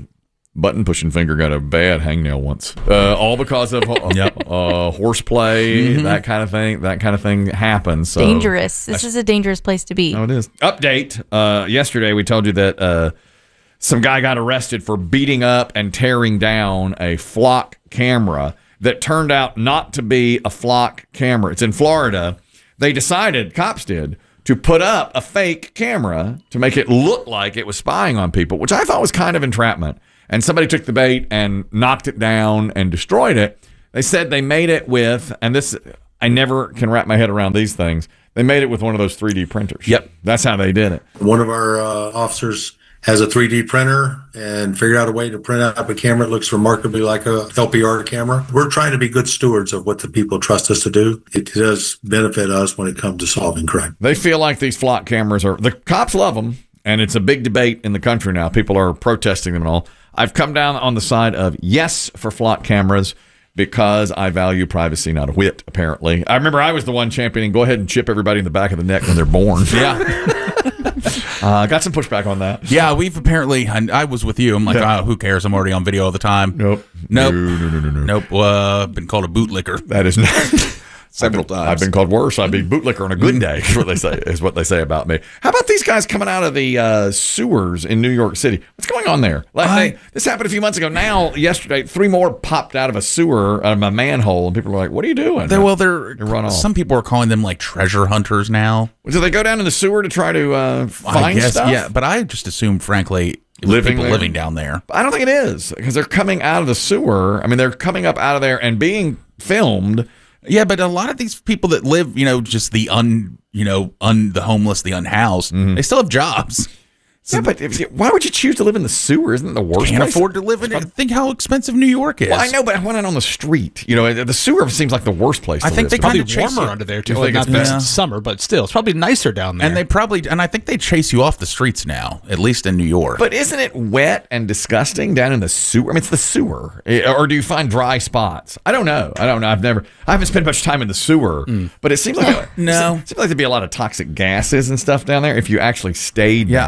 S2: button pushing finger got a bad hangnail once. All because of horseplay, that kind of thing. That kind of thing happens. So
S3: dangerous. This is a dangerous place to be.
S2: Oh, it is. Update. Yesterday we told you that some guy got arrested for beating up and tearing down a flock camera that turned out not to be a flock camera. It's in Florida. They decided, cops did, to put up a fake camera to make it look like it was spying on people, which I thought was kind of entrapment. And somebody took the bait and knocked it down and destroyed it. They said they made it with, and this, I never can wrap my head around these things, they made it with one of those 3D printers.
S1: Yep.
S2: That's how they did it.
S19: One of our officers has a 3D printer and figured out a way to print out a camera that looks remarkably like a LPR camera. We're trying to be good stewards of what the people trust us to do. It does benefit us when it comes to solving crime.
S2: They feel like these flock cameras are, the cops love them, and it's a big debate in the country now. People are protesting them and all. I've come down on the side of yes for flock cameras because I value privacy, not a whit, apparently. I remember I was the one championing, go ahead and chip everybody in the back of the neck when they're born.
S1: Yeah.
S2: Got some pushback on that.
S1: Yeah, we've apparently, I was with you. I'm like, who cares? I'm already on video all the time.
S2: Nope.
S1: No. Been called a bootlicker.
S2: That is not.
S1: Several times.
S2: I've been called worse. I'd be bootlicker on a good day, is what they say about me. How about these guys coming out of the sewers in New York City? What's going on there? This happened a few months ago. Now, yesterday, 3 more popped out of a sewer, out of a manhole, and people are like, what are you doing?
S1: They're
S2: run off.
S1: Some people are calling them like treasure hunters now.
S2: Do they go down in the sewer to try to find stuff?
S1: Yeah, but I just assumed, frankly, people living down there.
S2: I don't think it is, because they're coming out of the sewer. I mean, they're coming up out of there and being filmed.
S1: Yeah, but a lot of these people that live, just the the homeless, the unhoused, they still have jobs.
S2: So yeah, but why would you choose to live in the sewer? Isn't it the worst?
S1: Can't afford to live in it. Think how expensive New York is.
S2: Well, I know, but I want it on the street. The sewer seems like the worst place.
S1: I think they
S4: probably
S1: kind of
S4: warmer under there too. Like not this summer, but still, it's probably nicer down there.
S1: And I think they chase you off the streets now, at least in New York.
S2: But isn't it wet and disgusting down in the sewer? I mean, it's the sewer. Or do you find dry spots? I don't know. I haven't spent much time in the sewer, but it seems like it seems like there'd be a lot of toxic gases and stuff down there if you actually stayed.
S1: Yeah,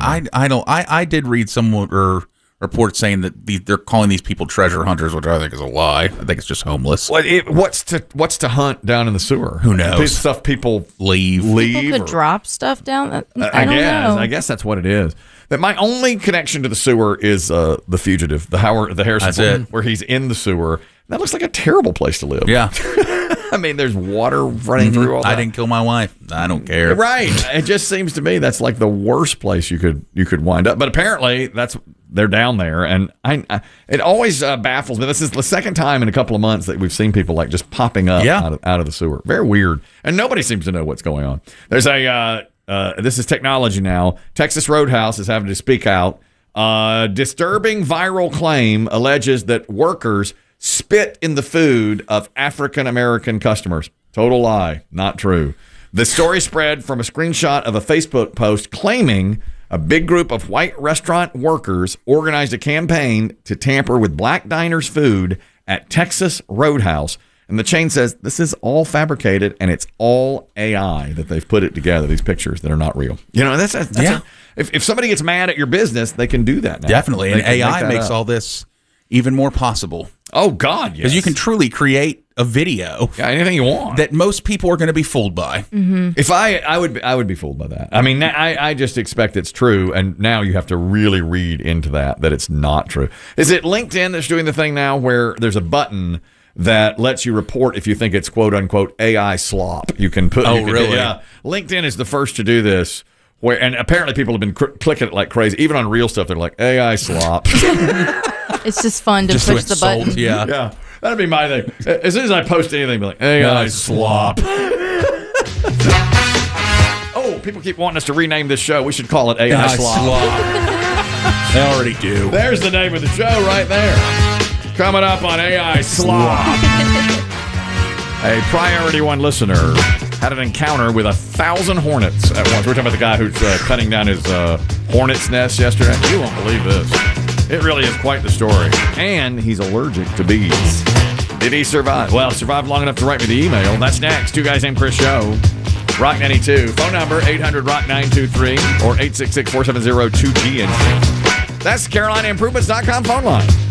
S1: I did read some reports saying that they're calling these people treasure hunters, which I think is a lie. I think it's just homeless.
S2: What's to hunt down in the sewer?
S1: Who knows?
S2: Stuff people
S1: leave.
S3: People could drop stuff down. I don't know.
S2: I guess that's what it is. That my only connection to the sewer is The Fugitive, the Harrison Ford, where he's in the sewer. That looks like a terrible place to live.
S1: Yeah.
S2: I mean, there's water running through all that.
S1: I didn't kill my wife. I don't care.
S2: Right. It just seems to me that's like the worst place you could wind up. But apparently they're down there, and it always baffles me. This is the second time in a couple of months that we've seen people like just popping up out of the sewer. Very weird, and nobody seems to know what's going on. There's this is technology now. Texas Roadhouse is having to speak out. Disturbing viral claim alleges that workers spit in the food of African American customers. Total lie. Not true. The story spread from a screenshot of a Facebook post claiming a big group of white restaurant workers organized a campaign to tamper with black diners' food at Texas Roadhouse. And the chain says this is all fabricated and it's all AI that they've put it together, these pictures that are not real. If somebody gets mad at your business, they can do that now.
S1: Definitely. And AI makes all this even more possible.
S2: Oh, God, yes.
S1: Because you can truly create a video.
S2: Yeah, anything you want.
S1: That most people are going to be fooled by.
S3: Mm-hmm.
S2: If I would be fooled by that. I mean, I just expect it's true, and now you have to really read into that it's not true. Is it LinkedIn that's doing the thing now where there's a button that lets you report if you think it's quote-unquote AI slop? You can put...
S1: really?
S2: Yeah. LinkedIn is the first to do this. And apparently people have been clicking it like crazy. Even on real stuff, they're like, AI slop.
S3: It's just fun to push the button.
S2: Yeah. That'd be my thing. As soon as I post anything, be like, AI slop. Oh, people keep wanting us to rename this show. We should call it AI slop.
S1: They already do.
S2: There's the name of the show right there. Coming up on AI slop. A Priority One listener had an encounter with 1,000 hornets at once. We're talking about the guy who's cutting down his hornet's nest yesterday. You won't believe this. It really is quite the story. And he's allergic to bees. Did he survive? Well, survived long enough to write me the email. That's next. Two Guys Named Chris Show. Rock 92. Phone number 800-ROCK-923 or 866-470-2GNC. That's the CarolinaImprovements.com phone line.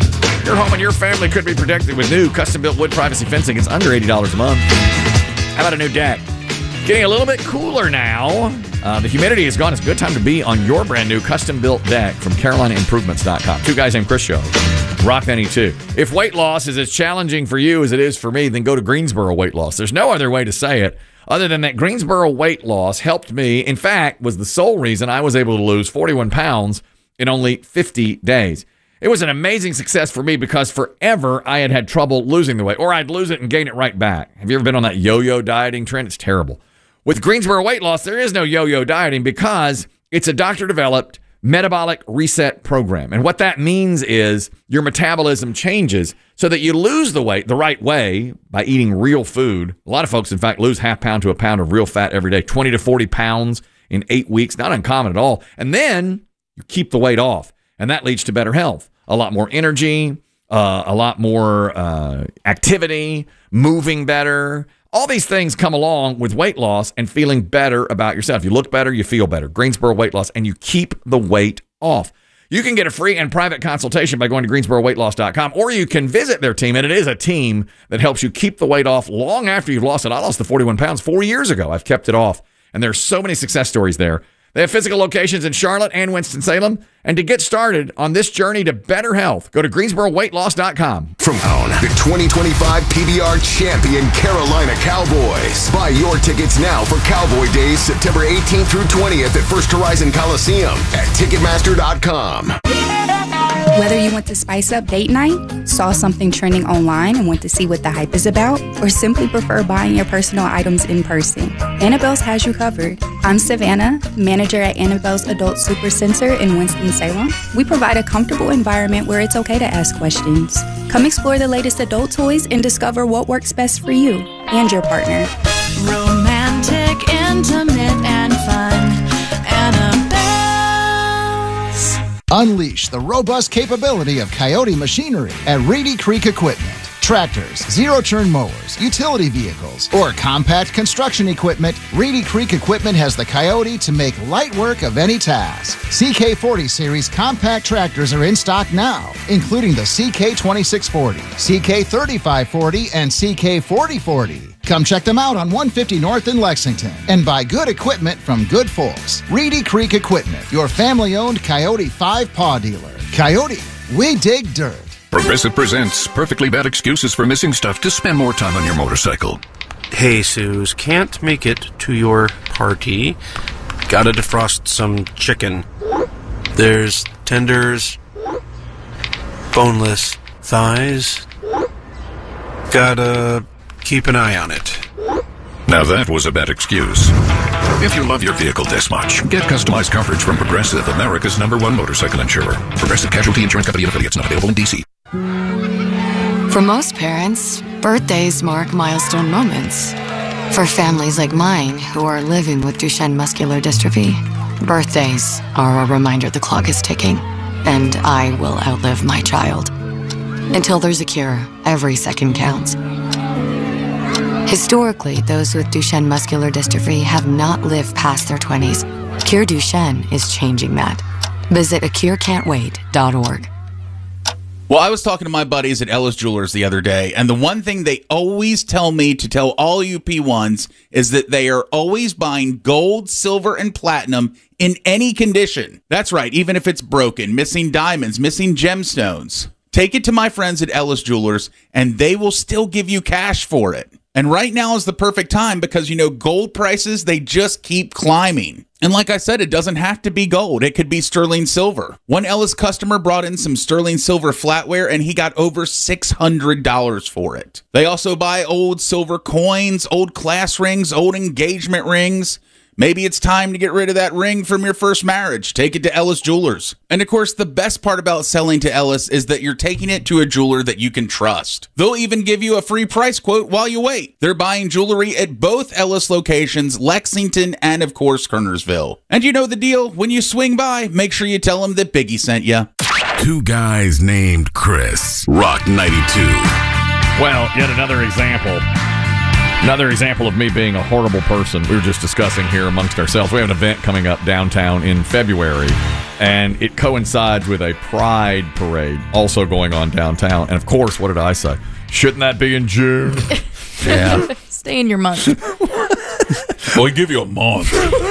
S2: Your home and your family could be protected with new custom-built wood privacy fencing. It's under $80 a month. How about a new deck? Getting a little bit cooler now. The humidity is gone. It's a good time to be on your brand new custom-built deck from CarolinaImprovements.com. Two Guys Named Chris Show. Rock 92. If weight loss is as challenging for you as it is for me, then go to Greensboro Weight Loss. There's no other way to say it other than that Greensboro Weight Loss helped me. In fact, was the sole reason I was able to lose 41 pounds in only 50 days. It was an amazing success for me because forever I had trouble losing the weight, or I'd lose it and gain it right back. Have you ever been on that yo-yo dieting trend? It's terrible. With Greensboro Weight Loss, there is no yo-yo dieting because it's a doctor-developed metabolic reset program. And what that means is your metabolism changes so that you lose the weight the right way by eating real food. A lot of folks, in fact, lose half pound to a pound of real fat every day, 20 to 40 pounds in 8 weeks. Not uncommon at all. And then you keep the weight off, and that leads to better health. A lot more energy, a lot more activity, moving better. All these things come along with weight loss and feeling better about yourself. You look better, you feel better. Greensboro Weight Loss, and you keep the weight off. You can get a free and private consultation by going to GreensboroWeightLoss.com, or you can visit their team, and it is a team that helps you keep the weight off long after you've lost it. I lost the 41 pounds 4 years ago. I've kept it off, and there's so many success stories there. They have physical locations in Charlotte and Winston-Salem. And to get started on this journey to better health, go to GreensboroWeightLoss.com.
S20: From the 2025 PBR champion Carolina Cowboys. Buy your tickets now for Cowboy Days, September 18th through 20th at First Horizon Coliseum at Ticketmaster.com.
S21: Whether you want to spice up date night, saw something trending online and want to see what the hype is about, or simply prefer buying your personal items in person, Annabelle's has you covered. I'm Savannah, manager at Annabelle's Adult Super Center in Winston-Salem. We provide a comfortable environment where it's okay to ask questions. Come explore the latest adult toys and discover what works best for you and your partner.
S22: Romantic, intimate, and fun. Annabelle's.
S23: Unleash the robust capability of Coyote machinery at Reedy Creek Equipment. Tractors, zero-turn mowers, utility vehicles, or compact construction equipment, Reedy Creek Equipment has the Coyote to make light work of any task. CK40 series compact tractors are in stock now, including the CK2640, CK3540, and CK4040. Come check them out on 150 North in Lexington and buy good equipment from good folks. Reedy Creek Equipment, your family-owned Coyote 5-paw dealer. Coyote, we dig dirt.
S24: Progressive presents Perfectly Bad Excuses for Missing Stuff to Spend More Time on Your Motorcycle.
S25: Hey, Suze, can't make it to your party. Gotta defrost some chicken. There's tenders, boneless thighs. Gotta keep an eye on it.
S24: Now that was a bad excuse. If you love your vehicle this much, get customized coverage from Progressive, America's #1 motorcycle insurer. Progressive Casualty Insurance Company and affiliates, not available in D.C.
S26: For most parents, birthdays mark milestone moments. For families like mine who are living with Duchenne muscular dystrophy, birthdays are a reminder the clock is ticking, and I will outlive my child. Until there's a cure, every second counts. Historically, those with Duchenne muscular dystrophy have not lived past their 20s. Cure Duchenne is changing that. Visit acurecan'twait.org.
S1: Well, I was talking to my buddies at Ellis Jewelers the other day, and the one thing they always tell me to tell all you P1s is that they are always buying gold, silver, and platinum in any condition. That's right, even if it's broken, missing diamonds, missing gemstones. Take it to my friends at Ellis Jewelers, and they will still give you cash for it. And right now is the perfect time because, you know, gold prices, they just keep climbing. And like I said, it doesn't have to be gold. It could be sterling silver. One Ellis customer brought in some sterling silver flatware and he got over $600 for it. They also buy old silver coins, old class rings, old engagement rings. Maybe it's time to get rid of that ring from your first marriage. Take it to Ellis Jewelers. And of course, the best part about selling to Ellis is that you're taking it to a jeweler that you can trust. They'll even give you a free price quote while you wait. They're buying jewelry at both Ellis locations, Lexington and of course, Kernersville. And you know the deal. When you swing by, make sure you tell them that Biggie sent you.
S18: Two Guys Named Chris. Rock 92.
S2: Well, yet another example. Another example of me being a horrible person. We were just discussing here amongst ourselves. We have an event coming up downtown in February And it coincides with a pride parade also going on downtown. And of course, what did I say? Shouldn't that be in June?
S1: Yeah.
S3: Stay in your month.
S1: We give you a month.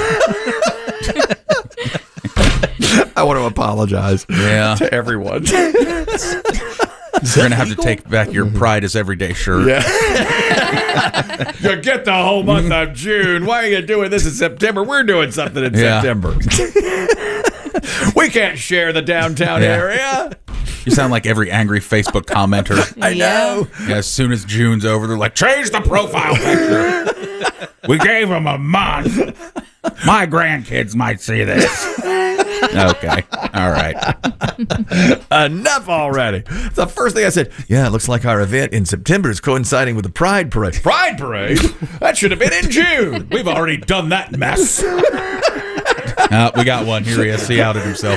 S2: I want to apologize to everyone.
S1: You're going to have to take back your Pride is Everyday shirt.
S2: Yeah. You get the whole month of June. Why are you doing this in September? We're doing something in September. We can't share the downtown area.
S1: You sound like every angry Facebook commenter.
S2: I know.
S1: Yeah, as soon as June's over, they're like, change the profile picture. We gave them a month. My grandkids might see this. Okay. All right.
S2: Enough already. The first thing I said, yeah, it looks like our event in September is coinciding with the Pride Parade. Pride Parade? That should have been in June.
S1: We've already done that mess. We got one. Here he is. He outed himself.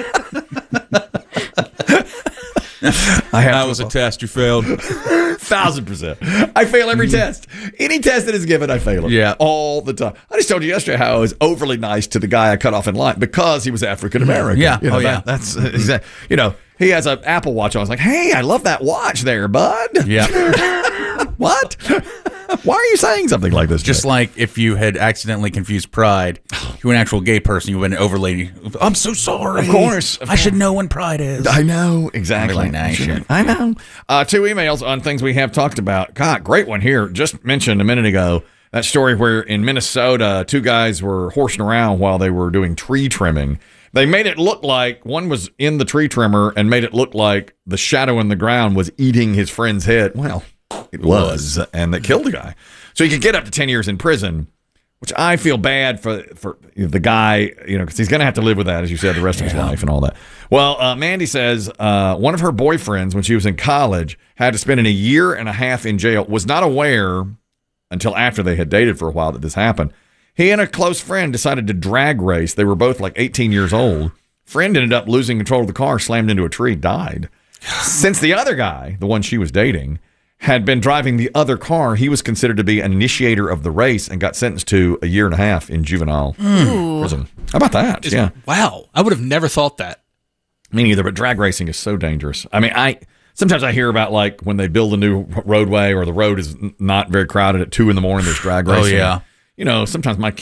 S1: That was a test. You failed.
S2: 1,000%. I fail every test. Any test that is given, I fail it.
S1: Yeah.
S2: All the time. I just told you yesterday how I was overly nice to the guy I cut off in line because he was African American.
S1: Yeah.
S2: You know, that's exactly. You know, he has an Apple Watch on. I was like, hey, I love that watch there, bud.
S1: Yeah.
S2: What? Why are you saying something like this?
S1: Just like if you had accidentally confused pride to an actual gay person, you would have been overly. I'm so sorry.
S2: Of course.
S1: I should know when pride is.
S2: I know. Exactly.
S1: I
S2: know. 2 emails on things we have talked about. God, great one here. Just mentioned a minute ago that story where in Minnesota, 2 guys were horsing around while they were doing tree trimming. They made it look like one was in the tree trimmer and made it look like the shadow in the ground was eating his friend's head. Well, it was, and that killed the guy. So he could get up to 10 years in prison, which I feel bad for the guy, you know, because he's going to have to live with that, as you said, the rest of his life and all that. Well, Mandy says one of her boyfriends, when she was in college, had to spend a year and a half in jail, was not aware until after they had dated for a while that this happened. He and a close friend decided to drag race. They were both like 18 years old. Friend ended up losing control of the car, slammed into a tree, died. Since the other guy, the one she was dating, had been driving the other car, he was considered to be an initiator of the race and got sentenced to a year and a half in juvenile prison. How about that?
S4: Wow. I would have never thought that.
S2: Me neither, but drag racing is so dangerous. I mean, sometimes I hear about like when they build a new roadway or the road is not very crowded at 2 a.m, there's drag racing.
S1: Oh, yeah.
S2: You know, sometimes my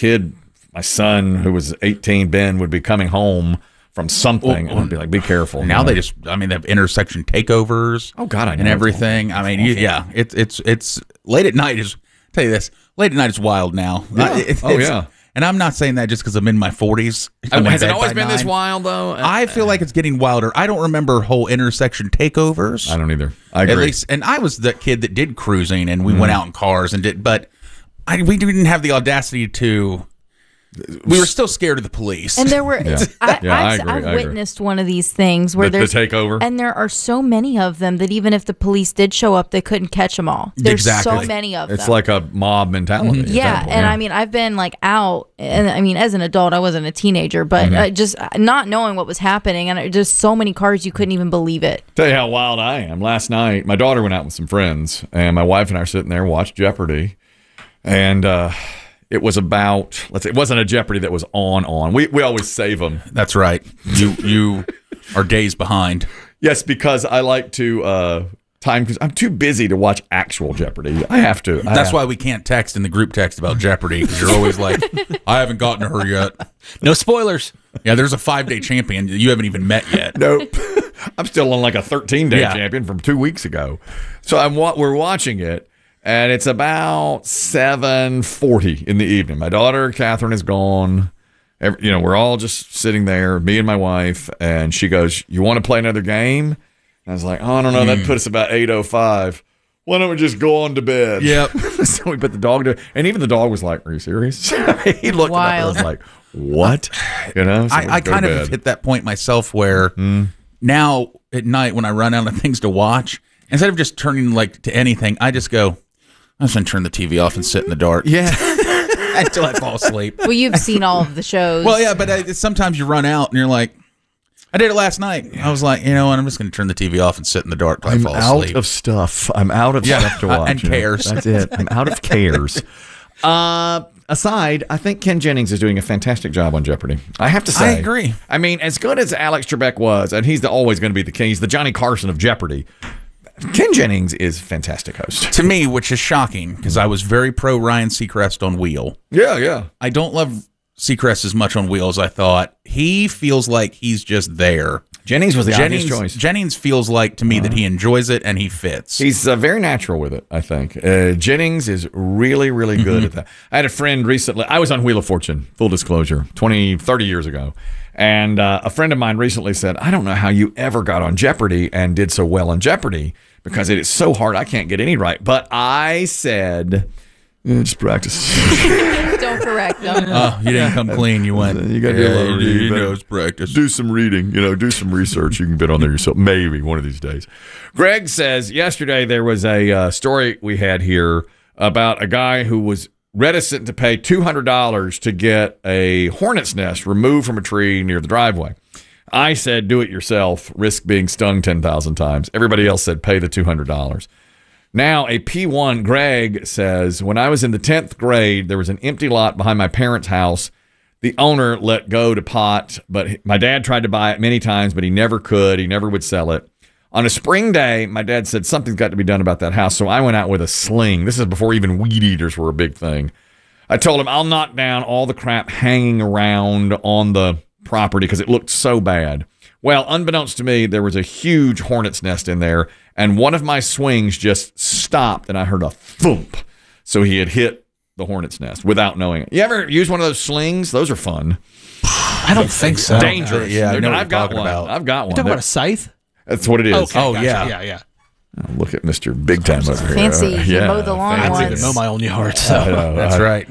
S2: son, who was 18, Ben, would be coming home from something, and I'd be like, be careful.
S1: Now they have intersection takeovers.
S2: Oh God, I know.
S1: And everything. I mean, it's late at night is. Tell you this, late at night is wild now.
S2: Yeah.
S1: And I'm not saying that just because I'm in my 40s.
S2: Has it always been this wild though?
S1: I feel like it's getting wilder. I don't remember whole intersection takeovers.
S2: I don't either. I agree.
S1: At least, and I was the kid that did cruising, and we went out in cars and did, but we didn't have the audacity to. We were still scared of the police.
S3: And there were,
S2: I
S3: I've witnessed one of these things where there's
S2: the takeover,
S3: and there are so many of them that even if the police did show up, they couldn't catch them all. There's so many of them.
S2: It's like a mob mentality.
S3: Yeah, and I mean, I've been like out, and I mean, as an adult, I wasn't a teenager, but just not knowing what was happening, and just so many cars, you couldn't even believe it.
S2: Tell you how wild I am. Last night, my daughter went out with some friends, and my wife and I are sitting there watched Jeopardy, and it was about, it wasn't a Jeopardy that was on. We always save them.
S1: That's right. You are days behind.
S2: Yes, because I like to time, because I'm too busy to watch actual Jeopardy. I have to.
S1: That's why we can't text in the group text about Jeopardy, because you're always like, I haven't gotten to her yet.
S4: No spoilers.
S1: Yeah, there's a 5-day champion that you haven't even met yet.
S2: Nope. I'm still on like a 13-day champion from 2 weeks ago. So we're watching it. And it's about 7:40 in the evening. My daughter, Catherine, is gone. We're all just sitting there, me and my wife. And she goes, you want to play another game? And I was like, oh, I don't know. That put us about 8:05. Why don't we just go on to bed?
S1: Yep.
S2: So we put the dog to, and even the dog was like, are you serious? He looked up and was like, what? So
S1: I kind of hit that point myself where now at night when I run out of things to watch, instead of just turning to anything, I just go, I'm just going to turn the TV off and sit in the dark.
S2: Yeah.
S1: Until I fall asleep.
S3: Well, you've seen all of the shows.
S1: Well, yeah, but sometimes you run out and you're like, I did it last night. I was like, you know what? I'm just going to turn the TV off and sit in the dark till I fall asleep.
S2: I'm out of stuff. I'm out of stuff to watch.
S1: And cares.
S2: That's it. I'm out of cares. aside, I think Ken Jennings is doing a fantastic job on Jeopardy. I have to say.
S1: I agree.
S2: I mean, as good as Alex Trebek was, and he's always going to be the king, he's the Johnny Carson of Jeopardy. Ken Jennings is a fantastic host.
S1: To me, which is shocking, because I was very pro Ryan Seacrest on Wheel.
S2: Yeah.
S1: I don't love Seacrest as much on Wheel as I thought. He feels like he's just there.
S2: Jennings was the obvious choice.
S1: Jennings feels like to me that he enjoys it and he fits.
S2: He's very natural with it, I think. Jennings is really, really good at that. I had a friend recently. I was on Wheel of Fortune, full disclosure, 30 years ago. And a friend of mine recently said, I don't know how you ever got on Jeopardy and did so well on Jeopardy because it is so hard. I can't get any right. But I said, just practice.
S3: Don't correct them.
S1: You didn't come clean. You went.
S2: You got to do a little reading.
S1: You know, it's practice.
S2: Do some reading. Do some research. You can get on there yourself. Maybe one of these days. Greg says yesterday there was a story we had here about a guy who was reticent to pay $200 to get a hornet's nest removed from a tree near the driveway. I said, do it yourself. Risk being stung 10,000 times. Everybody else said, pay the $200. Now, a P1, Greg, says, when I was in the 10th grade, there was an empty lot behind my parents' house. The owner let go to pot, but my dad tried to buy it many times, but he never could. He never would sell it. On a spring day, my dad said something's got to be done about that house, so I went out with a sling. This is before even weed eaters were a big thing. I told him I'll knock down all the crap hanging around on the property because it looked so bad. Well, unbeknownst to me, there was a huge hornet's nest in there, and one of my swings just stopped, and I heard a thump. So he had hit the hornet's nest without knowing it. You ever use one of those slings? Those are fun.
S4: I don't think so.
S2: Dangerous.
S1: Yeah, I know what
S2: I've got
S1: you're
S2: one.
S1: talking about.
S2: I've got one.
S4: You talking about a scythe?
S2: That's what it is.
S4: Okay, gotcha.
S1: Yeah.
S4: Yeah.
S2: Oh, look at Mr. Big Time over here.
S3: Fancy. You mow the lawn
S4: I don't
S3: once.
S4: even mow my own yard. So.
S1: That's right.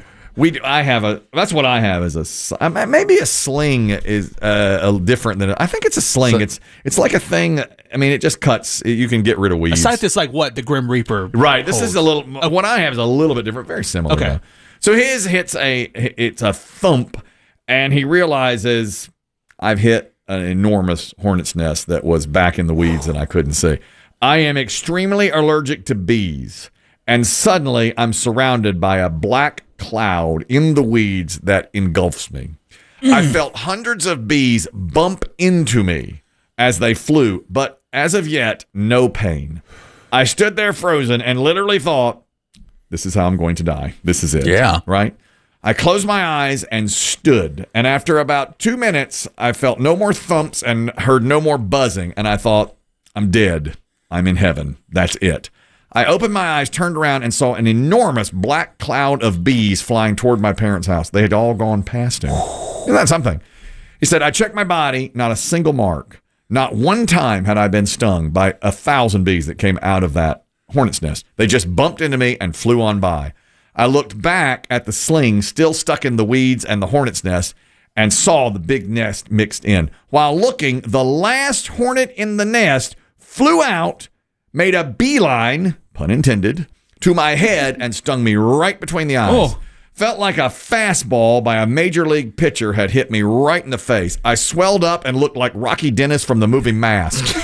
S2: That's what I have is maybe a sling is different than I think it's a sling.
S1: So,
S2: it's like a thing. I mean, it just cuts. You can get rid of weeds.
S4: A scythe is like what the Grim Reaper.
S2: Right. This
S4: holds.
S2: is a little. What I have is a little bit different. Very similar.
S4: Okay.
S2: Though. So his it's a thump, and he realizes I've hit an enormous hornet's nest that was back in the weeds and I couldn't see. I am extremely allergic to bees, and suddenly I'm surrounded by a black cloud in the weeds that engulfs me. I felt hundreds of bees bump into me as they flew, but as of yet, no pain. I stood there frozen and literally thought, this is how I'm going to die. This is it.
S1: Yeah.
S2: Right? I closed my eyes and stood, and after about 2 minutes, I felt no more thumps and heard no more buzzing, and I thought, I'm dead. I'm in heaven. That's it. I opened my eyes, turned around, and saw an enormous black cloud of bees flying toward my parents' house. They had all gone past him. Isn't that something? He said, I checked my body, not a single mark. Not one time had I been stung by 1,000 bees that came out of that hornet's nest. They just bumped into me and flew on by. I looked back at the sling still stuck in the weeds and the hornet's nest and saw the big nest mixed in. While looking, the last hornet in the nest flew out, made a beeline, pun intended, to my head and stung me right between the eyes. Oh. Felt like a fastball by a major league pitcher had hit me right in the face. I swelled up and looked like Rocky Dennis from the movie Mask.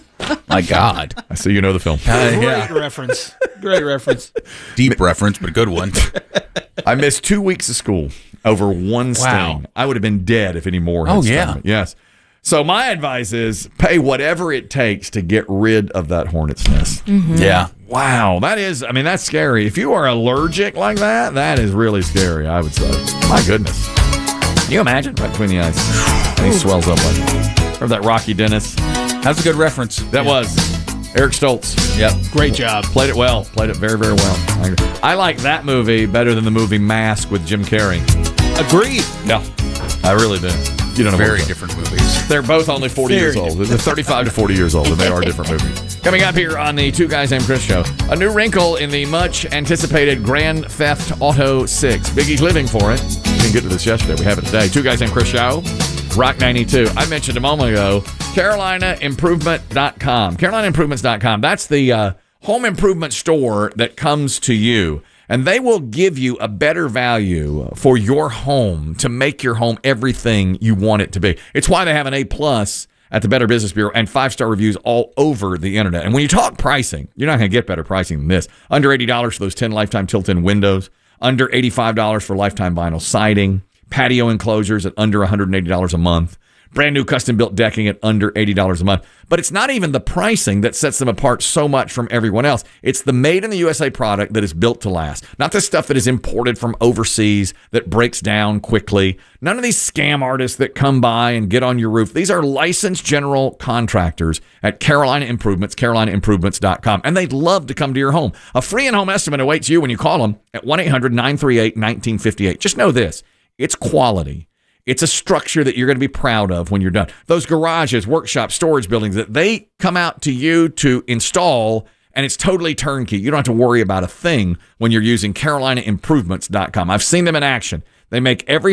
S1: My God.
S2: I see you know the film.
S4: Great reference. Great reference.
S1: Deep reference, but a good one.
S2: I missed 2 weeks of school over one sting.
S1: Wow.
S2: I would have been dead if any more had stung me. Yes. So my advice is pay whatever it takes to get rid of that hornet's nest.
S1: Mm-hmm. Yeah.
S2: Wow. That's scary. If you are allergic like that, that is really scary, I would say. My goodness. Can you imagine? Right between the eyes. And he swells up like that. Or that Rocky Dennis.
S1: That's a good reference.
S2: That was Eric Stoltz.
S1: Yep.
S4: Great job.
S2: Played it well. Played it very, very well. I like that movie better than the movie Mask with Jim Carrey.
S4: Agreed.
S2: Yeah. I really do. You don't know
S1: very different movies.
S2: They're both only 40 years old. They're 35 to 40 years old, and they are different movies. Coming up here on the Two Guys Named Chris show, a new wrinkle in the much-anticipated Grand Theft Auto 6. Biggie's living for it. We didn't get to this yesterday. We have it today. Two Guys Named Chris show, Rock 92. I mentioned a moment ago, CarolinaImprovement.com. CarolinaImprovements.com. That's the home improvement store that comes to you. And they will give you a better value for your home to make your home everything you want it to be. It's why they have an A+ at the Better Business Bureau and 5-star reviews all over the internet. And when you talk pricing, you're not going to get better pricing than this. Under $80 for those 10 lifetime tilt-in windows. under $85 for lifetime vinyl siding, patio enclosures at under $180 a month, brand new custom built decking at under $80 a month. But it's not even the pricing that sets them apart so much from everyone else. It's the made in the USA product that is built to last. Not the stuff that is imported from overseas that breaks down quickly. None of these scam artists that come by and get on your roof. These are licensed general contractors at Carolina Improvements, CarolinaImprovements.com. And they'd love to come to your home. A free in-home estimate awaits you when you call them at 1-800-938-1958. Just know this. It's quality. It's a structure that you're going to be proud of when you're done. Those garages, workshops, storage buildings that they come out to you to install, and it's totally turnkey. You don't have to worry about a thing when you're using CarolinaImprovements.com. I've seen them in action. They make every